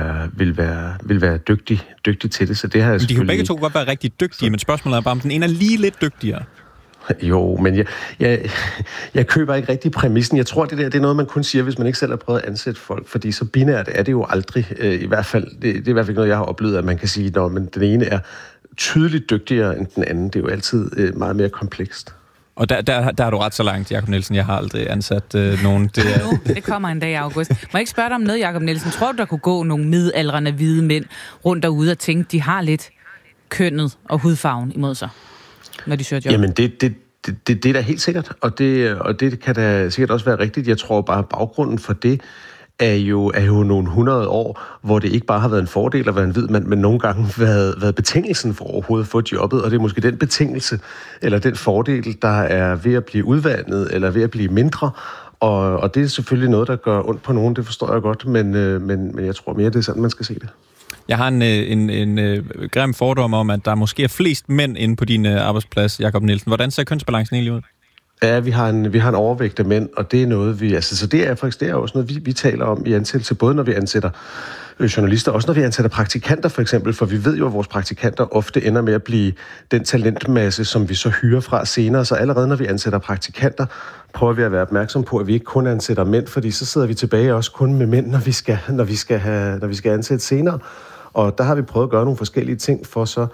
vil være dygtig til det. Så det har jeg. Men de kan begge to godt være rigtig dygtige, men spørgsmålet er bare, om den ene er lige lidt dygtigere. Jo, men jeg køber ikke rigtig præmissen. Jeg tror, det er noget, man kun siger, hvis man ikke selv har prøvet at ansætte folk, fordi så binært er det jo aldrig. I hvert fald, det er i hvert fald noget, jeg har oplevet, at man kan sige, at den ene er tydeligt dygtigere end den anden. Det er jo altid meget mere komplekst. Og der har du ret så langt, Jakob Nielsen. Jeg har aldrig ansat nogen. Det kommer en dag i august. Må jeg ikke spørge dig om noget, Jakob Nielsen? Tror du, der kunne gå nogle midaldrende hvide mænd rundt derude og tænke, de har lidt kønnet og hudfarven imod sig, når de søger job? Jamen, det er da helt sikkert, og det kan da sikkert også være rigtigt. Jeg tror bare, baggrunden for det er jo nogle 100 år, hvor det ikke bare har været en fordel at være en hvid mand, men nogle gange været betingelsen for overhovedet at få jobbet, og det er måske den betingelse, eller den fordel, der er ved at blive udvandet, eller ved at blive mindre, og det er selvfølgelig noget, der gør ondt på nogen, det forstår jeg godt, men jeg tror mere, det er sådan, man skal se det. Jeg har en grim fordom om, at der måske er flest mænd inde på din arbejdsplads, Jakob Nielsen. Hvordan ser kønsbalancen egentlig ud? Ja, vi har en overvægt af mænd, og det er noget, så det er faktisk også noget, vi taler om i ansættelse, både når vi ansætter journalister, også når vi ansætter praktikanter for eksempel, for vi ved jo, at vores praktikanter ofte ender med at blive den talentmasse, som vi så hyrer fra senere, så allerede når vi ansætter praktikanter, prøver vi at være opmærksom på, at vi ikke kun ansætter mænd, fordi så sidder vi tilbage også kun med mænd, når vi skal ansætte senere. Og der har vi prøvet at gøre nogle forskellige ting for så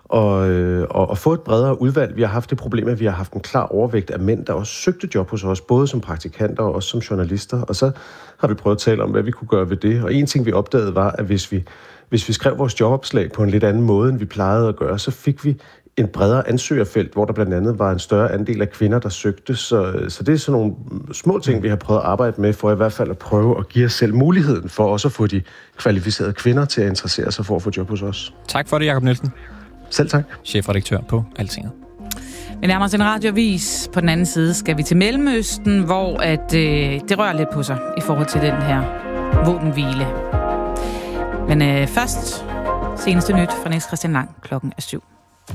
og få et bredere udvalg. Vi har haft det problem, at vi har haft en klar overvægt af mænd, der også søgte job hos os, både som praktikanter og også som journalister. Og så har vi prøvet at tale om, hvad vi kunne gøre ved det. Og en ting, vi opdagede, var, at hvis vi skrev vores jobopslag på en lidt anden måde, end vi plejede at gøre, så fik vi en bredere ansøgerfelt, hvor der blandt andet var en større andel af kvinder, der søgte. Så det er sådan nogle små ting, vi har prøvet at arbejde med, for i hvert fald at prøve at give os selv muligheden for også at få de kvalificerede kvinder til at interessere sig for at få job hos os. Tak for det, Jakob Nielsen. Selv tak. Chefredaktør på Altinget. Vi nærmer os en radioavis. På den anden side skal vi til Mellemøsten, hvor det rører lidt på sig i forhold til den her våbenhvile. Men først seneste nyt fra Niels Christian Lang. Klokken er 7.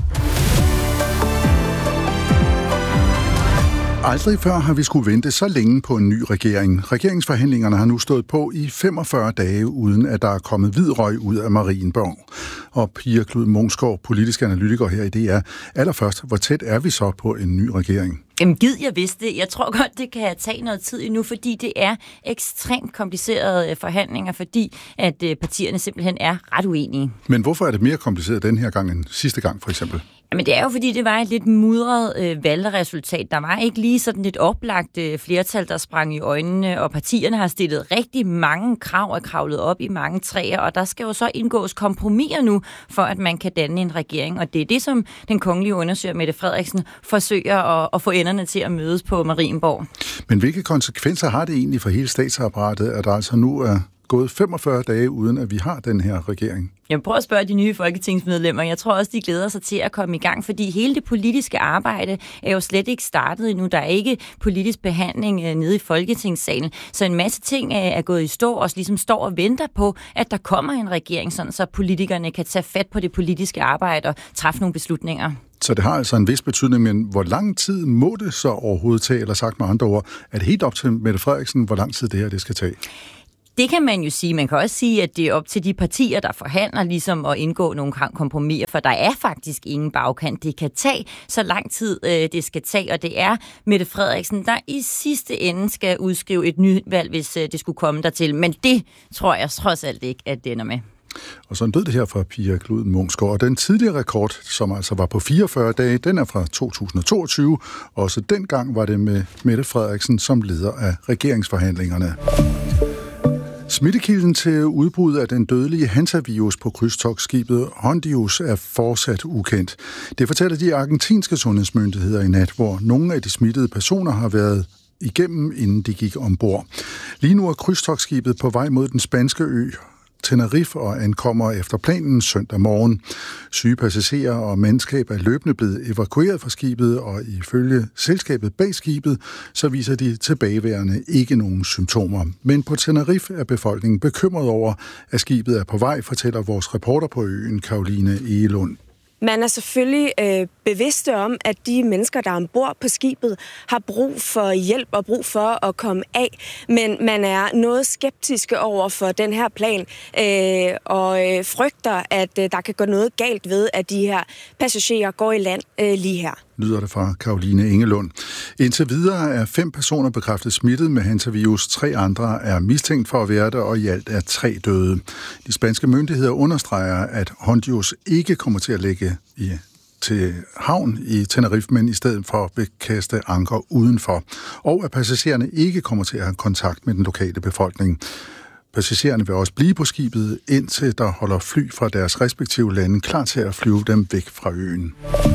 Aldrig før har vi skulle vente så længe på en ny regering. Regeringsforhandlingerne har nu stået på i 45 dage, uden at der er kommet hvid røg ud af Marienborg. Og Pia Klud Munksgaard, politisk analytiker her i DR. Allerførst, hvor tæt er vi så på en ny regering? Jamen gid jeg vidste. Jeg tror godt, det kan tage noget tid endnu, fordi det er ekstremt komplicerede forhandlinger, fordi at partierne simpelthen er ret uenige. Men hvorfor er det mere kompliceret den her gang end sidste gang, for eksempel? Jamen det er jo, fordi det var et lidt mudret valgresultat. Der var ikke lige sådan et oplagt flertal, der sprang i øjnene, og partierne har stillet rigtig mange krav og kravlet op i mange træer, og der skal jo så indgås kompromiser nu, for at man kan danne en regering, og det er det, som den kongelige undersøger Mette Frederiksen forsøger at få enderne til at mødes på Marienborg. Men hvilke konsekvenser har det egentlig for hele statsapparatet, at der altså nu er gået 45 dage uden, at vi har den her regering. Jeg prøver at spørge de nye folketingsmedlemmer. Jeg tror også, de glæder sig til at komme i gang, fordi hele det politiske arbejde er jo slet ikke startet endnu. Der er ikke politisk behandling nede i Folketingssalen. Så en masse ting er gået i stå, og ligesom står og venter på, at der kommer en regering, sådan så politikerne kan tage fat på det politiske arbejde og træffe nogle beslutninger. Så det har altså en vis betydning, men hvor lang tid må det så overhovedet tage, eller sagt med andre ord, er det helt op til Mette Frederiksen, hvor lang tid det skal tage? Det kan man jo sige. Man kan også sige, at det er op til de partier, der forhandler ligesom at indgå nogle kompromiser, for der er faktisk ingen bagkant. Det kan tage så lang tid, det skal tage, og det er Mette Frederiksen, der i sidste ende skal udskrive et nyt valg, hvis det skulle komme dertil. Men det tror jeg trods alt ikke, at det ender med. Og sådan lød det her fra Pia Gluden Munksgaard. Og den tidligere rekord, som altså var på 44 dage, den er fra 2022. Også dengang var det med Mette Frederiksen som leder af regeringsforhandlingerne. Smittekilden til udbruddet af den dødelige hantavirus på krydstogtskibet Hondius er fortsat ukendt. Det fortæller de argentinske sundhedsmyndigheder i nat, hvor nogle af de smittede personer har været igennem, inden de gik ombord. Lige nu er krydstogtskibet på vej mod den spanske ø Tenerife og ankommer efter planen søndag morgen. Syge passagerer og mandskab er løbende blevet evakueret fra skibet, og ifølge selskabet bag skibet, så viser de tilbageværende ikke nogen symptomer. Men på Tenerife er befolkningen bekymret over, at skibet er på vej, fortæller vores reporter på øen, Caroline Egelund. Man er selvfølgelig bevidste om, at de mennesker, der er ombord på skibet, har brug for hjælp og brug for at komme af. Men man er noget skeptiske over for den her plan og frygter, at der kan gå noget galt ved, at de her passagerer går i land lige her. Lyder det fra Caroline Engelund. Indtil videre er 5 personer bekræftet smittet med hantavirus. 3 andre er mistænkt for at være det, og i alt er 3 døde. De spanske myndigheder understreger, at Hondius ikke kommer til at lægge til havn i Tenerife, men i stedet for vil kaste anker udenfor. Og at passagererne ikke kommer til at have kontakt med den lokale befolkning. Passagererne vil også blive på skibet, indtil der holder fly fra deres respektive lande klar til at flyve dem væk fra øen.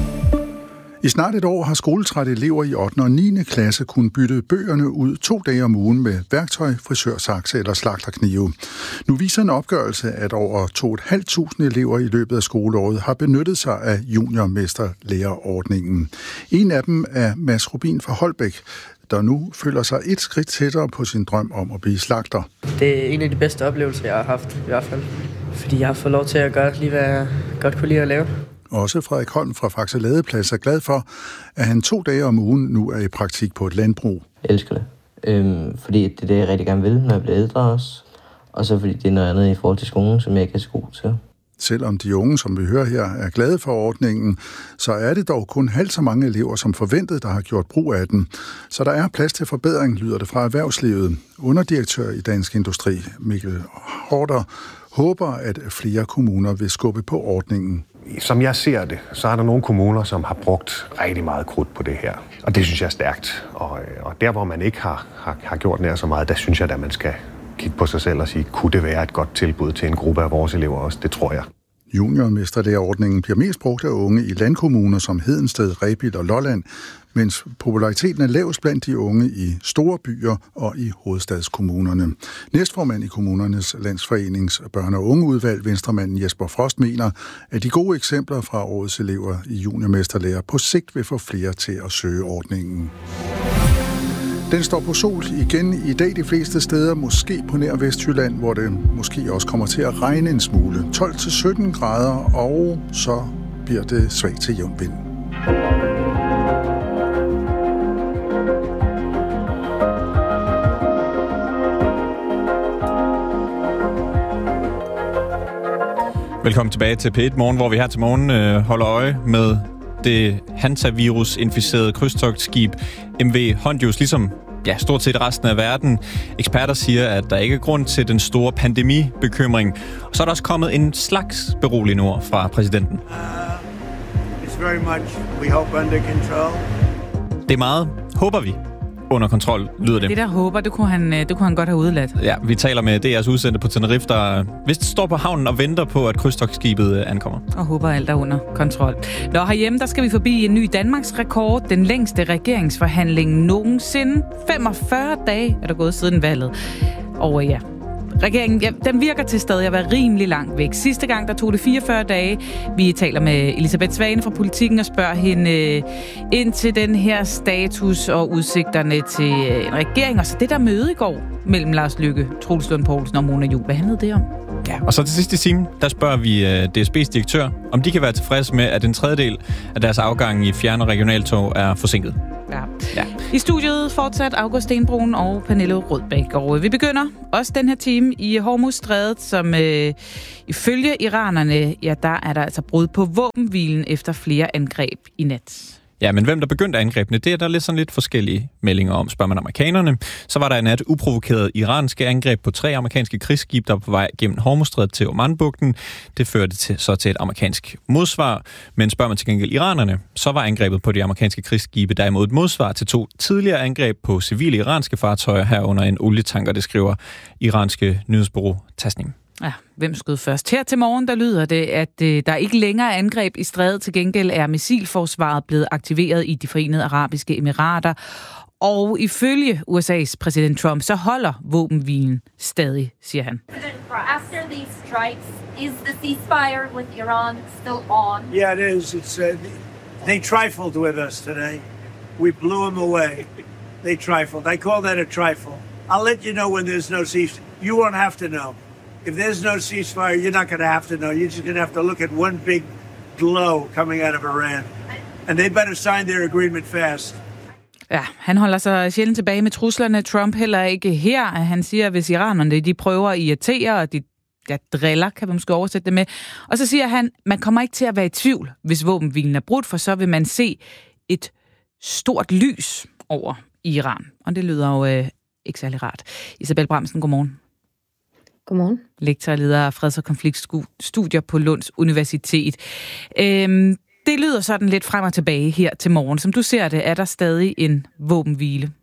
I snart et år har skoletrætte elever i 8. og 9. klasse kunnet bytte bøgerne ud 2 dage om ugen med værktøj, frisørsakse eller slagterknive. Nu viser en opgørelse, at over 2.500 elever i løbet af skoleåret har benyttet sig af juniormesterlærerordningen. En af dem er Mads Rubin fra Holbæk, der nu føler sig et skridt tættere på sin drøm om at blive slagter. Det er en af de bedste oplevelser, jeg har haft i hvert fald. Fordi jeg har fået lov til at gøre lige, hvad jeg godt kunne lide at lave. Også Frederik Holm fra Faxe Ladeplads er glad for, at han 2 dage om ugen nu er i praktik på et landbrug. Jeg elsker det, fordi det er det, jeg rigtig gerne vil, når jeg bliver ældre også. Og så fordi det er noget andet i forhold til skolen, som jeg ikke er så god til. Selvom de unge, som vi hører her, er glade for ordningen, så er det dog kun halvt så mange elever som forventet, der har gjort brug af den. Så der er plads til forbedring, lyder det fra erhvervslivet. Underdirektør i Dansk Industri, Mikkel Horter, håber, at flere kommuner vil skubbe på ordningen. Som jeg ser det, så er der nogle kommuner, som har brugt rigtig meget krudt på det her. Og det synes jeg er stærkt. Og der, hvor man ikke har gjort nær så meget, der synes jeg, at man skal kigge på sig selv og sige, kunne det være et godt tilbud til en gruppe af vores elever også? Det tror jeg. Juniormesterlærerordningen bliver mest brugt af unge i landkommuner som Hedensted, Rebild og Lolland, mens populariteten er lavest blandt de unge i store byer og i hovedstadskommunerne. Næstformand i Kommunernes Landsforenings børne- og ungeudvalg, venstremanden Jesper Frost, mener, at de gode eksempler fra årets elever i juniormesterlærer på sigt vil få flere til at søge ordningen. Den står på sol igen i dag de fleste steder, måske på nær Vestjylland, hvor det måske også kommer til at regne en smule. 12-17 grader, og så bliver det svagt til jævn vind. Velkommen tilbage til P1 Morgen, hvor vi her til morgen holder øje med det hantavirus-inficerede krydstogtskib MV Hondius, ligesom stort set resten af verden. Eksperter siger, at der ikke er grund til den store pandemibekymring. Og så er der også kommet en slags beroligende ord fra præsidenten. It's very much, we hope, under control. Det er meget, håber vi, under kontrol, lyder det. Det der håber, det kunne han godt have udladt. Ja, vi taler med DR's udsendte på Tenerife, der vist står på havnen og venter på, at krydstogtskibet ankommer. Og håber alt er under kontrol. Nå, herhjemme, der skal vi forbi en ny Danmarks rekord. Den længste regeringsforhandling nogensinde. 45 dage er der gået siden valget. Og regeringen, den virker til stadig at være rimelig langt væk. Sidste gang, der tog det 44 dage. Vi taler med Elisabeth Svane fra Politikken og spørger hende ind til den her status og udsigterne til en regering. Og så det der møde i går mellem Lars Løkke, Troels Lund Poulsen og Mona Juul. Hvad handlede det om? Ja, og så til sidste time, der spørger vi DSB's direktør, om de kan være tilfredse med, at en tredjedel af deres afgang i fjern- og regionaltog er forsinket. Ja. I studiet fortsat August Stenbroen og Pernille Rødbæk. Og vi begynder også den her time i Hormuzstrædet, som ifølge iranerne, ja, der er der altså brud på våbenhvilen efter flere angreb i nat. Ja, men hvem der begyndte angrebene, det er der lidt forskellige meldinger om. Spørger man amerikanerne, så var der i nat uprovokeret iranske angreb på 3 amerikanske krigsskibe, der var på vej gennem Hormuzstrædet til Omanbugten. Det førte til et amerikansk modsvar. Men spørger man til gengæld iranerne, så var angrebet på de amerikanske krigsskibe derimod et modsvar til 2 tidligere angreb på civile iranske fartøjer herunder en olietanker, det skriver iranske nyhedsbureau Tasnim. Ja, hvem skød først? Her til morgen, der lyder det, at der ikke længere er angreb i strædet. Til gengæld er missilforsvaret blevet aktiveret i de Forenede Arabiske Emirater. Og ifølge USA's præsident Trump, så holder våbenhvilen stadig, siger han. After these strikes, is the ceasefire with Iran still on? Yeah, it is. They trifled with us today. We blew them away. They trifled. I call that a trifle. I'll let you know when there's no ceasefire. You won't have to know. If there's no ceasefire, you're not going to have to know. You're just going to have to look at one big glow coming out of Iran. And they better sign their agreement fast. Ja, han holder sig sjældent tilbage med truslerne. Trump heller ikke her. Han siger, at hvis iranerne de prøver at irritere, og de driller, kan vi måske oversætte det med. Og så siger han, man kommer ikke til at være i tvivl, hvis våbenhvilen er brudt, for så vil man se et stort lys over Iran. Og det lyder jo ikke særlig rart. Isabel Bramsen, godmorgen. Godmorgen. Lektor og leder af freds- og konfliktstudier på Lunds Universitet. Det lyder sådan lidt frem og tilbage her til morgen. Som du ser det, er der stadig en våbenhvile?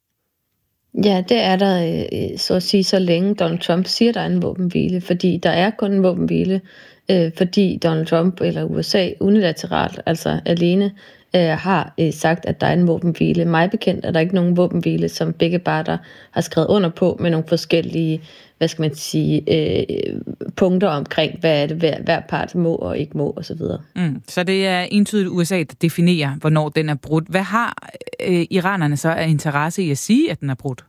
Ja, det er der, så at sige, så længe Donald Trump siger, der er en våbenhvile. Fordi der er kun en våbenhvile, fordi Donald Trump eller USA unilateralt, altså alene, har sagt, at der er en våbenhvile. Mig bekendt er der ikke nogen våbenhvile, som begge parter har skrevet under på, med nogle forskellige, hvad skal man sige, punkter omkring, hvad er det hver part må og ikke må, osv. Så det er entydigt USA, der definerer, hvornår den er brudt. Hvad har iranerne så af interesse i at sige, at den er brudt?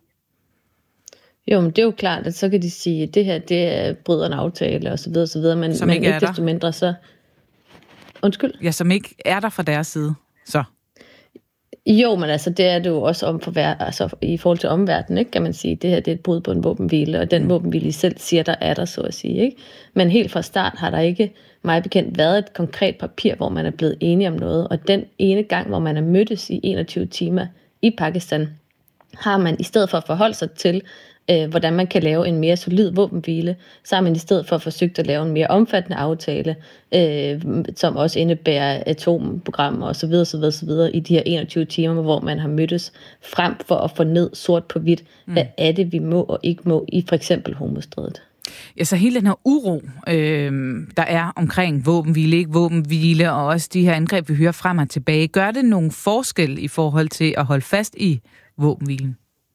Jo, men det er jo klart, at så kan de sige, at det her, det bryder en aftale, osv., men ikke desto mindre så... Undskyld? Ja, som ikke er der fra deres side, så... Jo, men altså, det er det jo også altså, i forhold til omverdenen, ikke, kan man sige. Det her, det er et brud på en våbenhvile, og den våbenhvile I selv siger, der er der, så at sige, ikke? Men helt fra start har der ikke, mig bekendt, været et konkret papir, hvor man er blevet enige om noget. Og den ene gang, hvor man er mødtes i 21 timer i Pakistan, har man i stedet for at forholde sig til, hvordan man kan lave en mere solid våbenhvile, så har man i stedet for forsøgt at lave en mere omfattende aftale, som også indebærer atomprogrammer osv. i de her 21 timer, hvor man har mødtes frem for at få ned sort på hvidt, hvad er det, vi må og ikke må i for eksempel Hormuzstrædet. Ja, så hele den her uro, der er omkring våbenhvile, ikke våbenhvile, og også de her angreb, vi hører frem og tilbage, gør det nogen forskel i forhold til at holde fast i våbenhvilen?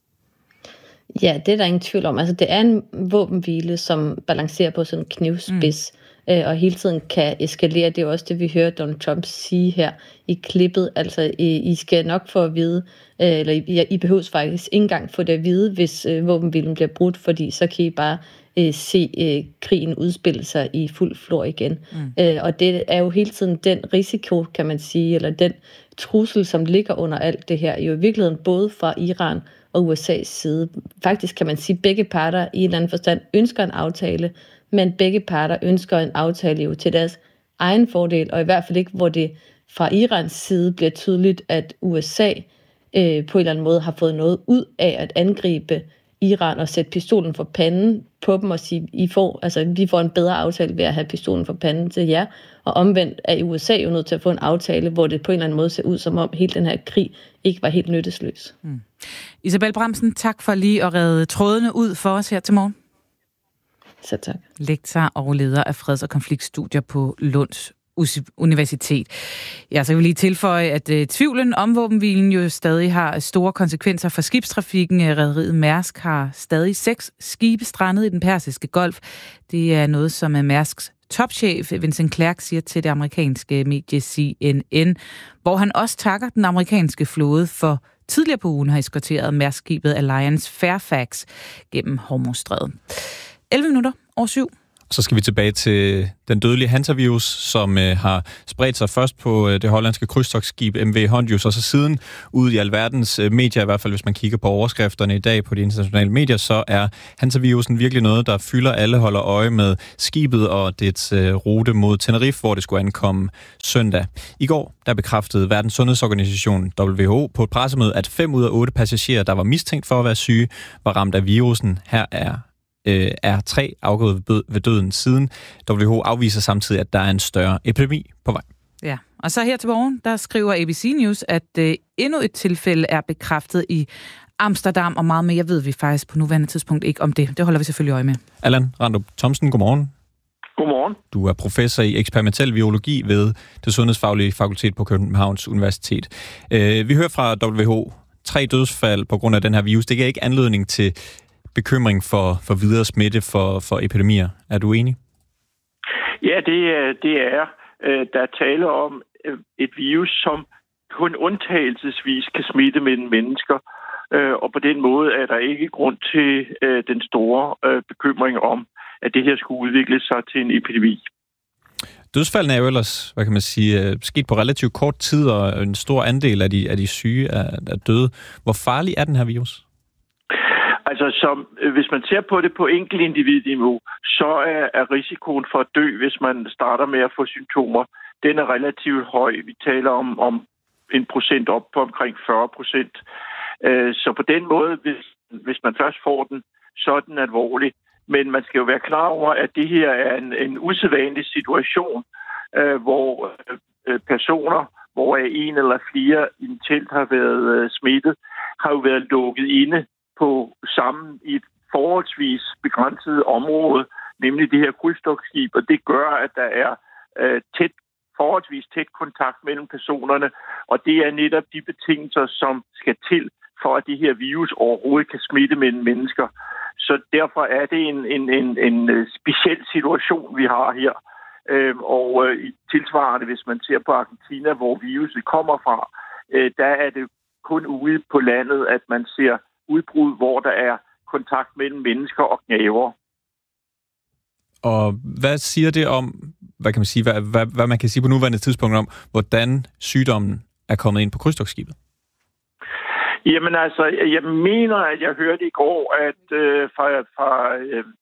Ja, det er der ingen tvivl om. Altså, det er en våbenhvile, som balancerer på sådan en knivspids, og hele tiden kan eskalere. Det er også det, vi hører Donald Trump sige her i klippet. Altså, I skal nok få at vide, eller I behøves faktisk ikke engang få det at vide, hvis våbenhvilen bliver brudt, fordi så kan I bare se krigen udspille sig i fuld flor igen. Og det er jo hele tiden den risiko, kan man sige, eller den trussel, som ligger under alt det her, jo i virkeligheden både fra Iran og USA's side. Faktisk kan man sige, at begge parter i en eller anden forstand ønsker en aftale, men begge parter ønsker en aftale jo til deres egen fordel, og i hvert fald ikke, hvor det fra Irans side bliver tydeligt, at USA på en eller anden måde har fået noget ud af at angribe Iran og sætte pistolen for panden på dem og sige, vi får en bedre aftale ved at have pistolen for panden til jer. Og omvendt er USA jo nødt til at få en aftale, hvor det på en eller anden måde ser ud, som om hele den her krig ikke var helt nyttesløs. Isabel Bramsen, tak for lige at redde trådene ud for os her til morgen. Så tak. Lektor og leder af freds- og konfliktstudier på Lunds Universitet. Ja, så kan vi lige tilføje, at tvivlen om våbenhvilen jo stadig har store konsekvenser for skibstrafikken. Rederiet Mærsk har stadig 6 skibe strandet i den Persiske Golf. Det er noget, som Mærsks topchef Vincent Clerc siger til det amerikanske medie CNN, hvor han også takker den amerikanske flåde for tidligere på ugen har eskorteret Mærsk-skibet Alliance Fairfax gennem Hormuzstrædet. 7:11. Så skal vi tilbage til den dødelige hantavirus, som har spredt sig først på det hollandske krydstogtskib MV Hondius, og så siden ude i alverdens medier, i hvert fald hvis man kigger på overskrifterne i dag på de internationale medier, så er hantavirusen virkelig noget, der fylder. Alle holder øje med skibet og dets rute mod Tenerife, hvor det skulle ankomme søndag. I går der bekræftede Verdens Sundhedsorganisation WHO på et pressemøde, at 5 ud af 8 passagerer, der var mistænkt for at være syge, var ramt af virusen. Her er 3 afgået ved døden siden. WHO afviser samtidig, at der er en større epidemi på vej. Ja, og så her til morgen, der skriver ABC News, at endnu et tilfælde er bekræftet i Amsterdam, og meget mere ved vi faktisk på nuværende tidspunkt ikke om det. Det holder vi selvfølgelig øje med. Allan Randrup Thomsen, godmorgen. Godmorgen. Du er professor i eksperimentel virologi ved det Sundhedsfaglige Fakultet på Københavns Universitet. Vi hører fra WHO 3 dødsfald på grund af den her virus. Det giver ikke anledning til bekymring for videre smitte for epidemier. Er du enig? Ja, det er. Der er tale om et virus, som kun undtagelsesvis kan smitte mellem mennesker, og på den måde er der ikke grund til den store bekymring om, at det her skulle udvikle sig til en epidemi. Dødsfaldene er jo ellers, hvad kan man sige, sket på relativt kort tid, og en stor andel af de syge er døde. Hvor farlig er den her virus? Altså, hvis man ser på det på enkelt individniveau, så er risikoen for at dø, hvis man starter med at få symptomer, den er relativt høj. Vi taler om 1% op på omkring 40%. Så på den måde, hvis man først får den, så er den alvorlig. Men man skal jo være klar over, at det her er en usædvanlig situation, hvor personer, hvor en eller flere i en telt har været smittet, har jo været lukket inde sammen i et forholdsvis begrænset område, nemlig det her krydstogtskib, og det gør, at der er forholdsvis tæt kontakt mellem personerne, og det er netop de betingelser, som skal til, for at det her virus overhovedet kan smitte mellem mennesker. Så derfor er det en speciel situation, vi har her. Og i tilsvarende, hvis man ser på Argentina, hvor viruset kommer fra, der er det kun ude på landet, at man ser udbrud, hvor der er kontakt mellem mennesker og gnavere. Og hvad siger det om, hvad kan man sige, hvad man kan sige på nuværende tidspunkt om, hvordan sygdommen er kommet ind på krydstogtskibet? Jamen altså, jeg mener, at jeg hørte i går, at fra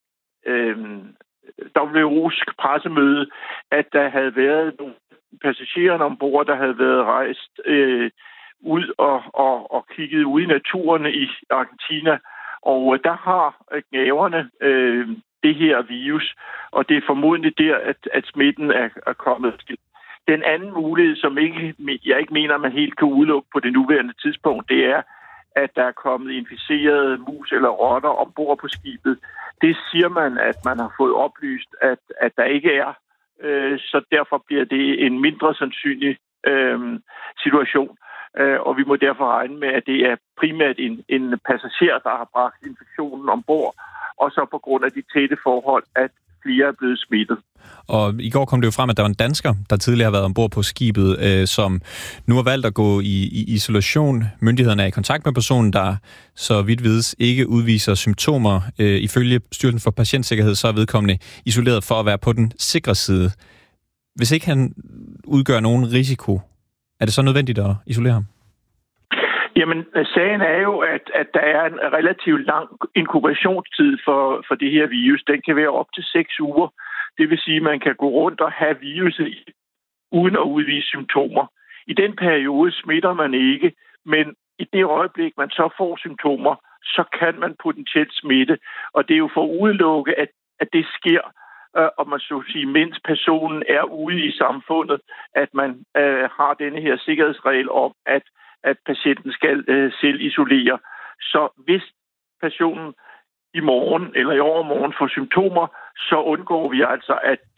WHO's pressemøde, at der havde været nogle passagerer ombord, der havde været rejst ud og kigget ud i naturen i Argentina. Og der har gnaverne det her virus, og det er formodentlig der, at smitten er kommet til. Den anden mulighed, som jeg ikke mener, man helt kan udelukke på det nuværende tidspunkt, det er, at der er kommet inficerede mus eller rotter ombord på skibet. Det siger man, at man har fået oplyst, at der ikke er. Så derfor bliver det en mindre sandsynlig situation. Og vi må derfor regne med, at det er primært en passager, der har bragt infektionen ombord, og så på grund af de tætte forhold, at flere er blevet smittet. Og i går kom det jo frem, at der var en dansker, der tidligere har været ombord på skibet, som nu har valgt at gå i isolation. Myndighederne er i kontakt med personen, der så vidt vides ikke udviser symptomer. Ifølge Styrelsen for Patientsikkerhed, så er vedkommende isoleret for at være på den sikre side. Hvis ikke han udgør nogen risiko, er det så nødvendigt at isolere ham? Jamen, sagen er jo, at der er en relativt lang inkubationstid for det her virus. Den kan være op til 6 uger. Det vil sige, at man kan gå rundt og have viruset uden at udvise symptomer. I den periode smitter man ikke, men i det øjeblik, man så får symptomer, så kan man potentielt smitte. Og det er jo for at udelukke, at det sker, og man så sige, mens personen er ude i samfundet, at man har denne her sikkerhedsregel om, at patienten skal selv isolere. Så hvis personen i morgen eller i overmorgen får symptomer, så undgår vi altså,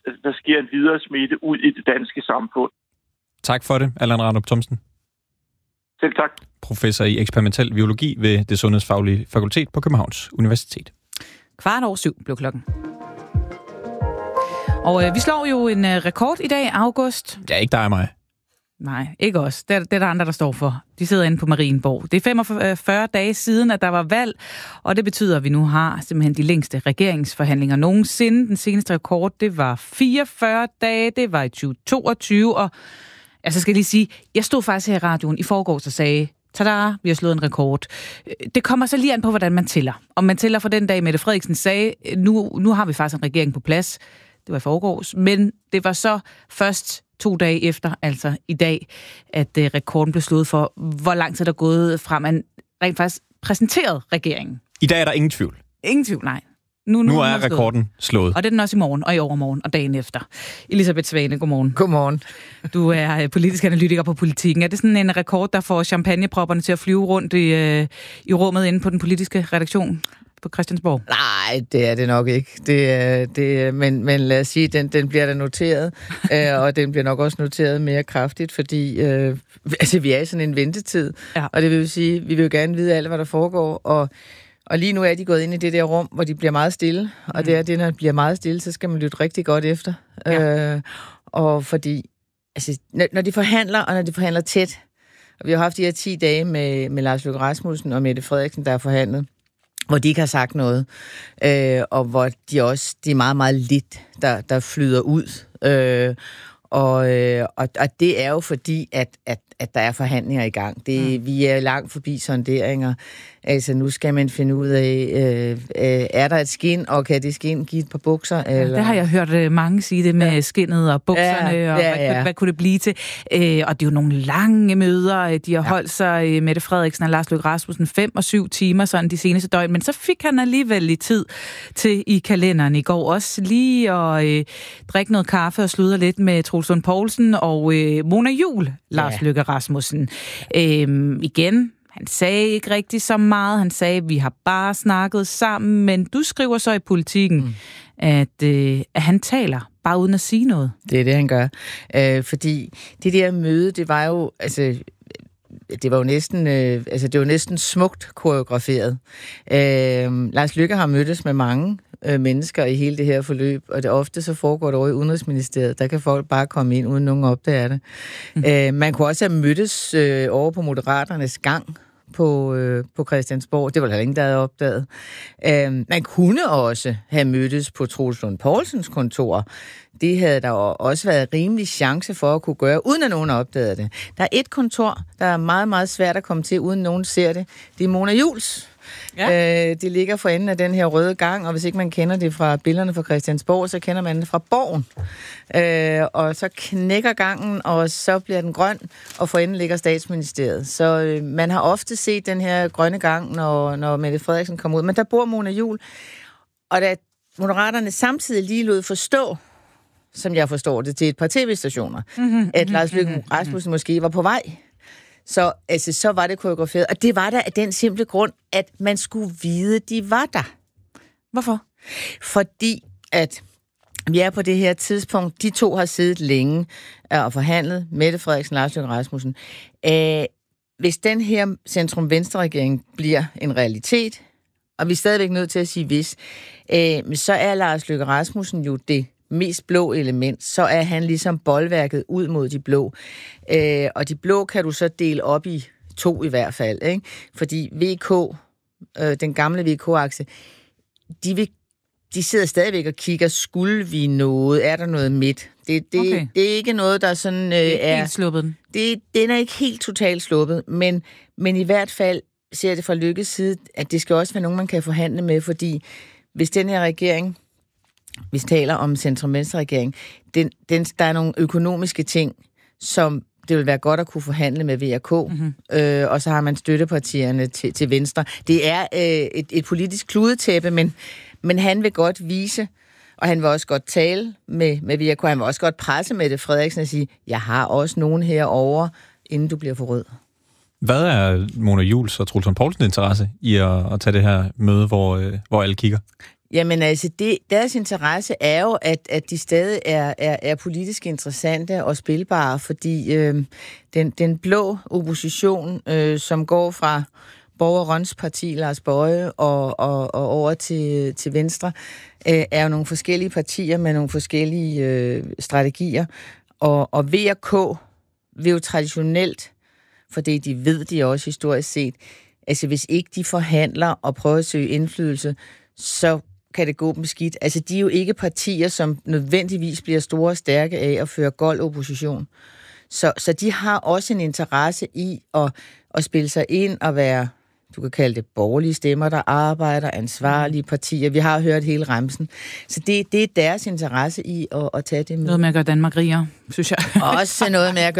der sker en videre smitte ud i det danske samfund. Tak for det, Allan Randrup Thomsen. Selv tak. Professor i eksperimentel biologi ved det Sundhedsfaglige Fakultet på Københavns Universitet. 7:15 blev klokken. Og vi slår jo en rekord i dag, August. Ja, ikke dig og mig. Nej, ikke os. Det er der andre, der står for. De sidder inde på Marienborg. Det er 45 dage siden, at der var valg, og det betyder, at vi nu har simpelthen de længste regeringsforhandlinger nogensinde. Den seneste rekord, det var 44 dage, det var i 2022, og så skal jeg lige sige, jeg stod faktisk her i radioen i forgårs og sagde, tada, vi har slået en rekord. Det kommer så lige an på, hvordan man tæller. Om man tæller for den dag, Mette Frederiksen sagde, nu har vi faktisk en regering på plads. Det var i forgårs, men det var så først 2 dage efter, altså i dag, at rekorden blev slået for, hvor lang tid der er gået fra, man rent faktisk præsenterede regeringen. I dag er der ingen tvivl. Ingen tvivl, nej. Nu er rekorden slået. Og det er den også i morgen, og i overmorgen, og dagen efter. Elisabeth Svane, godmorgen. Godmorgen. Du er politisk analytiker på Politikken. Er det sådan en rekord, der får champagnepropperne til at flyve rundt i rummet inde på den politiske redaktion på Christiansborg? Nej, det er det nok ikke. Men lad os sige, den bliver der noteret, og den bliver nok også noteret mere kraftigt, fordi vi er i sådan en ventetid, ja. Og det vil sige, vi vil jo gerne vide alt, hvad der foregår, og lige nu er de gået ind i det der rum, hvor de bliver meget stille, og det er det, når de bliver meget stille, så skal man lytte rigtig godt efter. Ja. Og fordi, når de forhandler, og når de forhandler tæt, og vi har haft de her 10 dage med Lars Løkke Rasmussen og Mette Frederiksen, der har forhandlet, hvor de ikke har sagt noget, og hvor de er meget, meget lidt, der flyder ud. Og det er jo fordi, at der er forhandlinger i gang. Vi er langt forbi sonderinger. Altså, nu skal man finde ud af, er der et skin, og kan det skin give et par bukser? Eller? Det har jeg hørt mange sige, det med skinnet og bukserne, og hvad kunne det blive til? Og det er jo nogle lange møder, de har holdt sig, Mette Frederiksen og Lars Løkke Rasmussen, 5 og 7 timer sådan de seneste døgn, men så fik han alligevel lidt tid til i kalenderen i går også lige at drikke noget kaffe og sludre lidt med Troels Lund Poulsen og Mona Juul, Lars Løkke Rasmussen. Igen, han sagde ikke rigtig så meget. Han sagde, at vi har bare snakket sammen, men du skriver så i Politikken, at han taler bare uden at sige noget. Det er det, han gør. Fordi det der møde, det var jo, det var næsten smukt koreograferet. Lars Løkke har mødtes med mange mennesker i hele det her forløb, og det ofte så foregår det over i Udenrigsministeriet. Der kan folk bare komme ind, uden nogen opdager det. Man kunne også have mødtes over på Moderaternes gang på Christiansborg. Det var der ingen, der havde opdaget. Man kunne også have mødtes på Troels Lund Poulsens kontor. Det havde der også været rimelig chance for at kunne gøre, uden at nogen opdagede det. Der er et kontor, der er meget, meget svært at komme til, uden nogen ser det. Det er Mona Juuls. Ja. Det ligger for enden af den her røde gang, og hvis ikke man kender det fra billederne fra Christiansborg, så kender man det fra Borgen. Og så knækker gangen, og så bliver den grøn, og for enden ligger Statsministeriet. Så man har ofte set den her grønne gang, når Mette Frederiksen kommer ud. Men der bor Mona Juul, og da Moderaterne samtidig lige lod forstå, som jeg forstår det, til et par tv-stationer, at Lars Løkke Rasmussen måske var på vej. Så var det koreograferet. Og det var der af den simple grund, at man skulle vide, de var der. Hvorfor? Fordi at vi er på det her tidspunkt, de to har siddet længe og forhandlet, Mette Frederiksen og Lars Løkke Rasmussen. Hvis den her centrum-venstre-regering bliver en realitet, og vi er stadigvæk nødt til at sige hvis, så er Lars Løkke Rasmussen jo det mest blå element, så er han ligesom boldværket ud mod de blå. Og de blå kan du så dele op i 2 i hvert fald, ikke? Fordi VK, den gamle VK-akse, de sidder stadigvæk og kigger, skulle vi noget? Er der noget midt? Det er ikke noget, der sådan er helt sluppet. Den er ikke helt totalt sluppet, men i hvert fald ser det fra Løkkes side, at det skal også være nogen, man kan forhandle med, fordi hvis den her regering, vi taler om centrum-venstre-regering, der er nogle økonomiske ting, som det vil være godt at kunne forhandle med VK, og så har man støttepartierne til venstre. Det er et politisk kludetæppe, men han vil godt vise, og han vil også godt tale med VK, han vil også godt presse Mette Frederiksen og sige, jeg har også nogen herovre, inden du bliver for rød. Hvad er Mona Juuls og Troels Lund Poulsens interesse i at tage det her møde, hvor alle kigger? Jamen altså, deres interesse er jo, at de stadig er politisk interessante og spilbare, fordi den blå opposition, som går fra Borger Røns parti, Lars Boje, og over til Venstre, er jo nogle forskellige partier med nogle forskellige strategier. Og VK vil jo traditionelt, fordi de ved de også historisk set, altså hvis ikke de forhandler og prøver at søge indflydelse, så kan det gå dem skidt. Altså de er jo ikke partier, som nødvendigvis bliver store og stærke af at føre gold opposition. Så de har også en interesse i at spille sig ind og være, du kan kalde det borgerlige stemmer, der arbejder, ansvarlige partier. Vi har hørt hele remsen. Så det er deres interesse i at tage det med. Noget med at gøre Danmark rigere, synes jeg. Også noget med at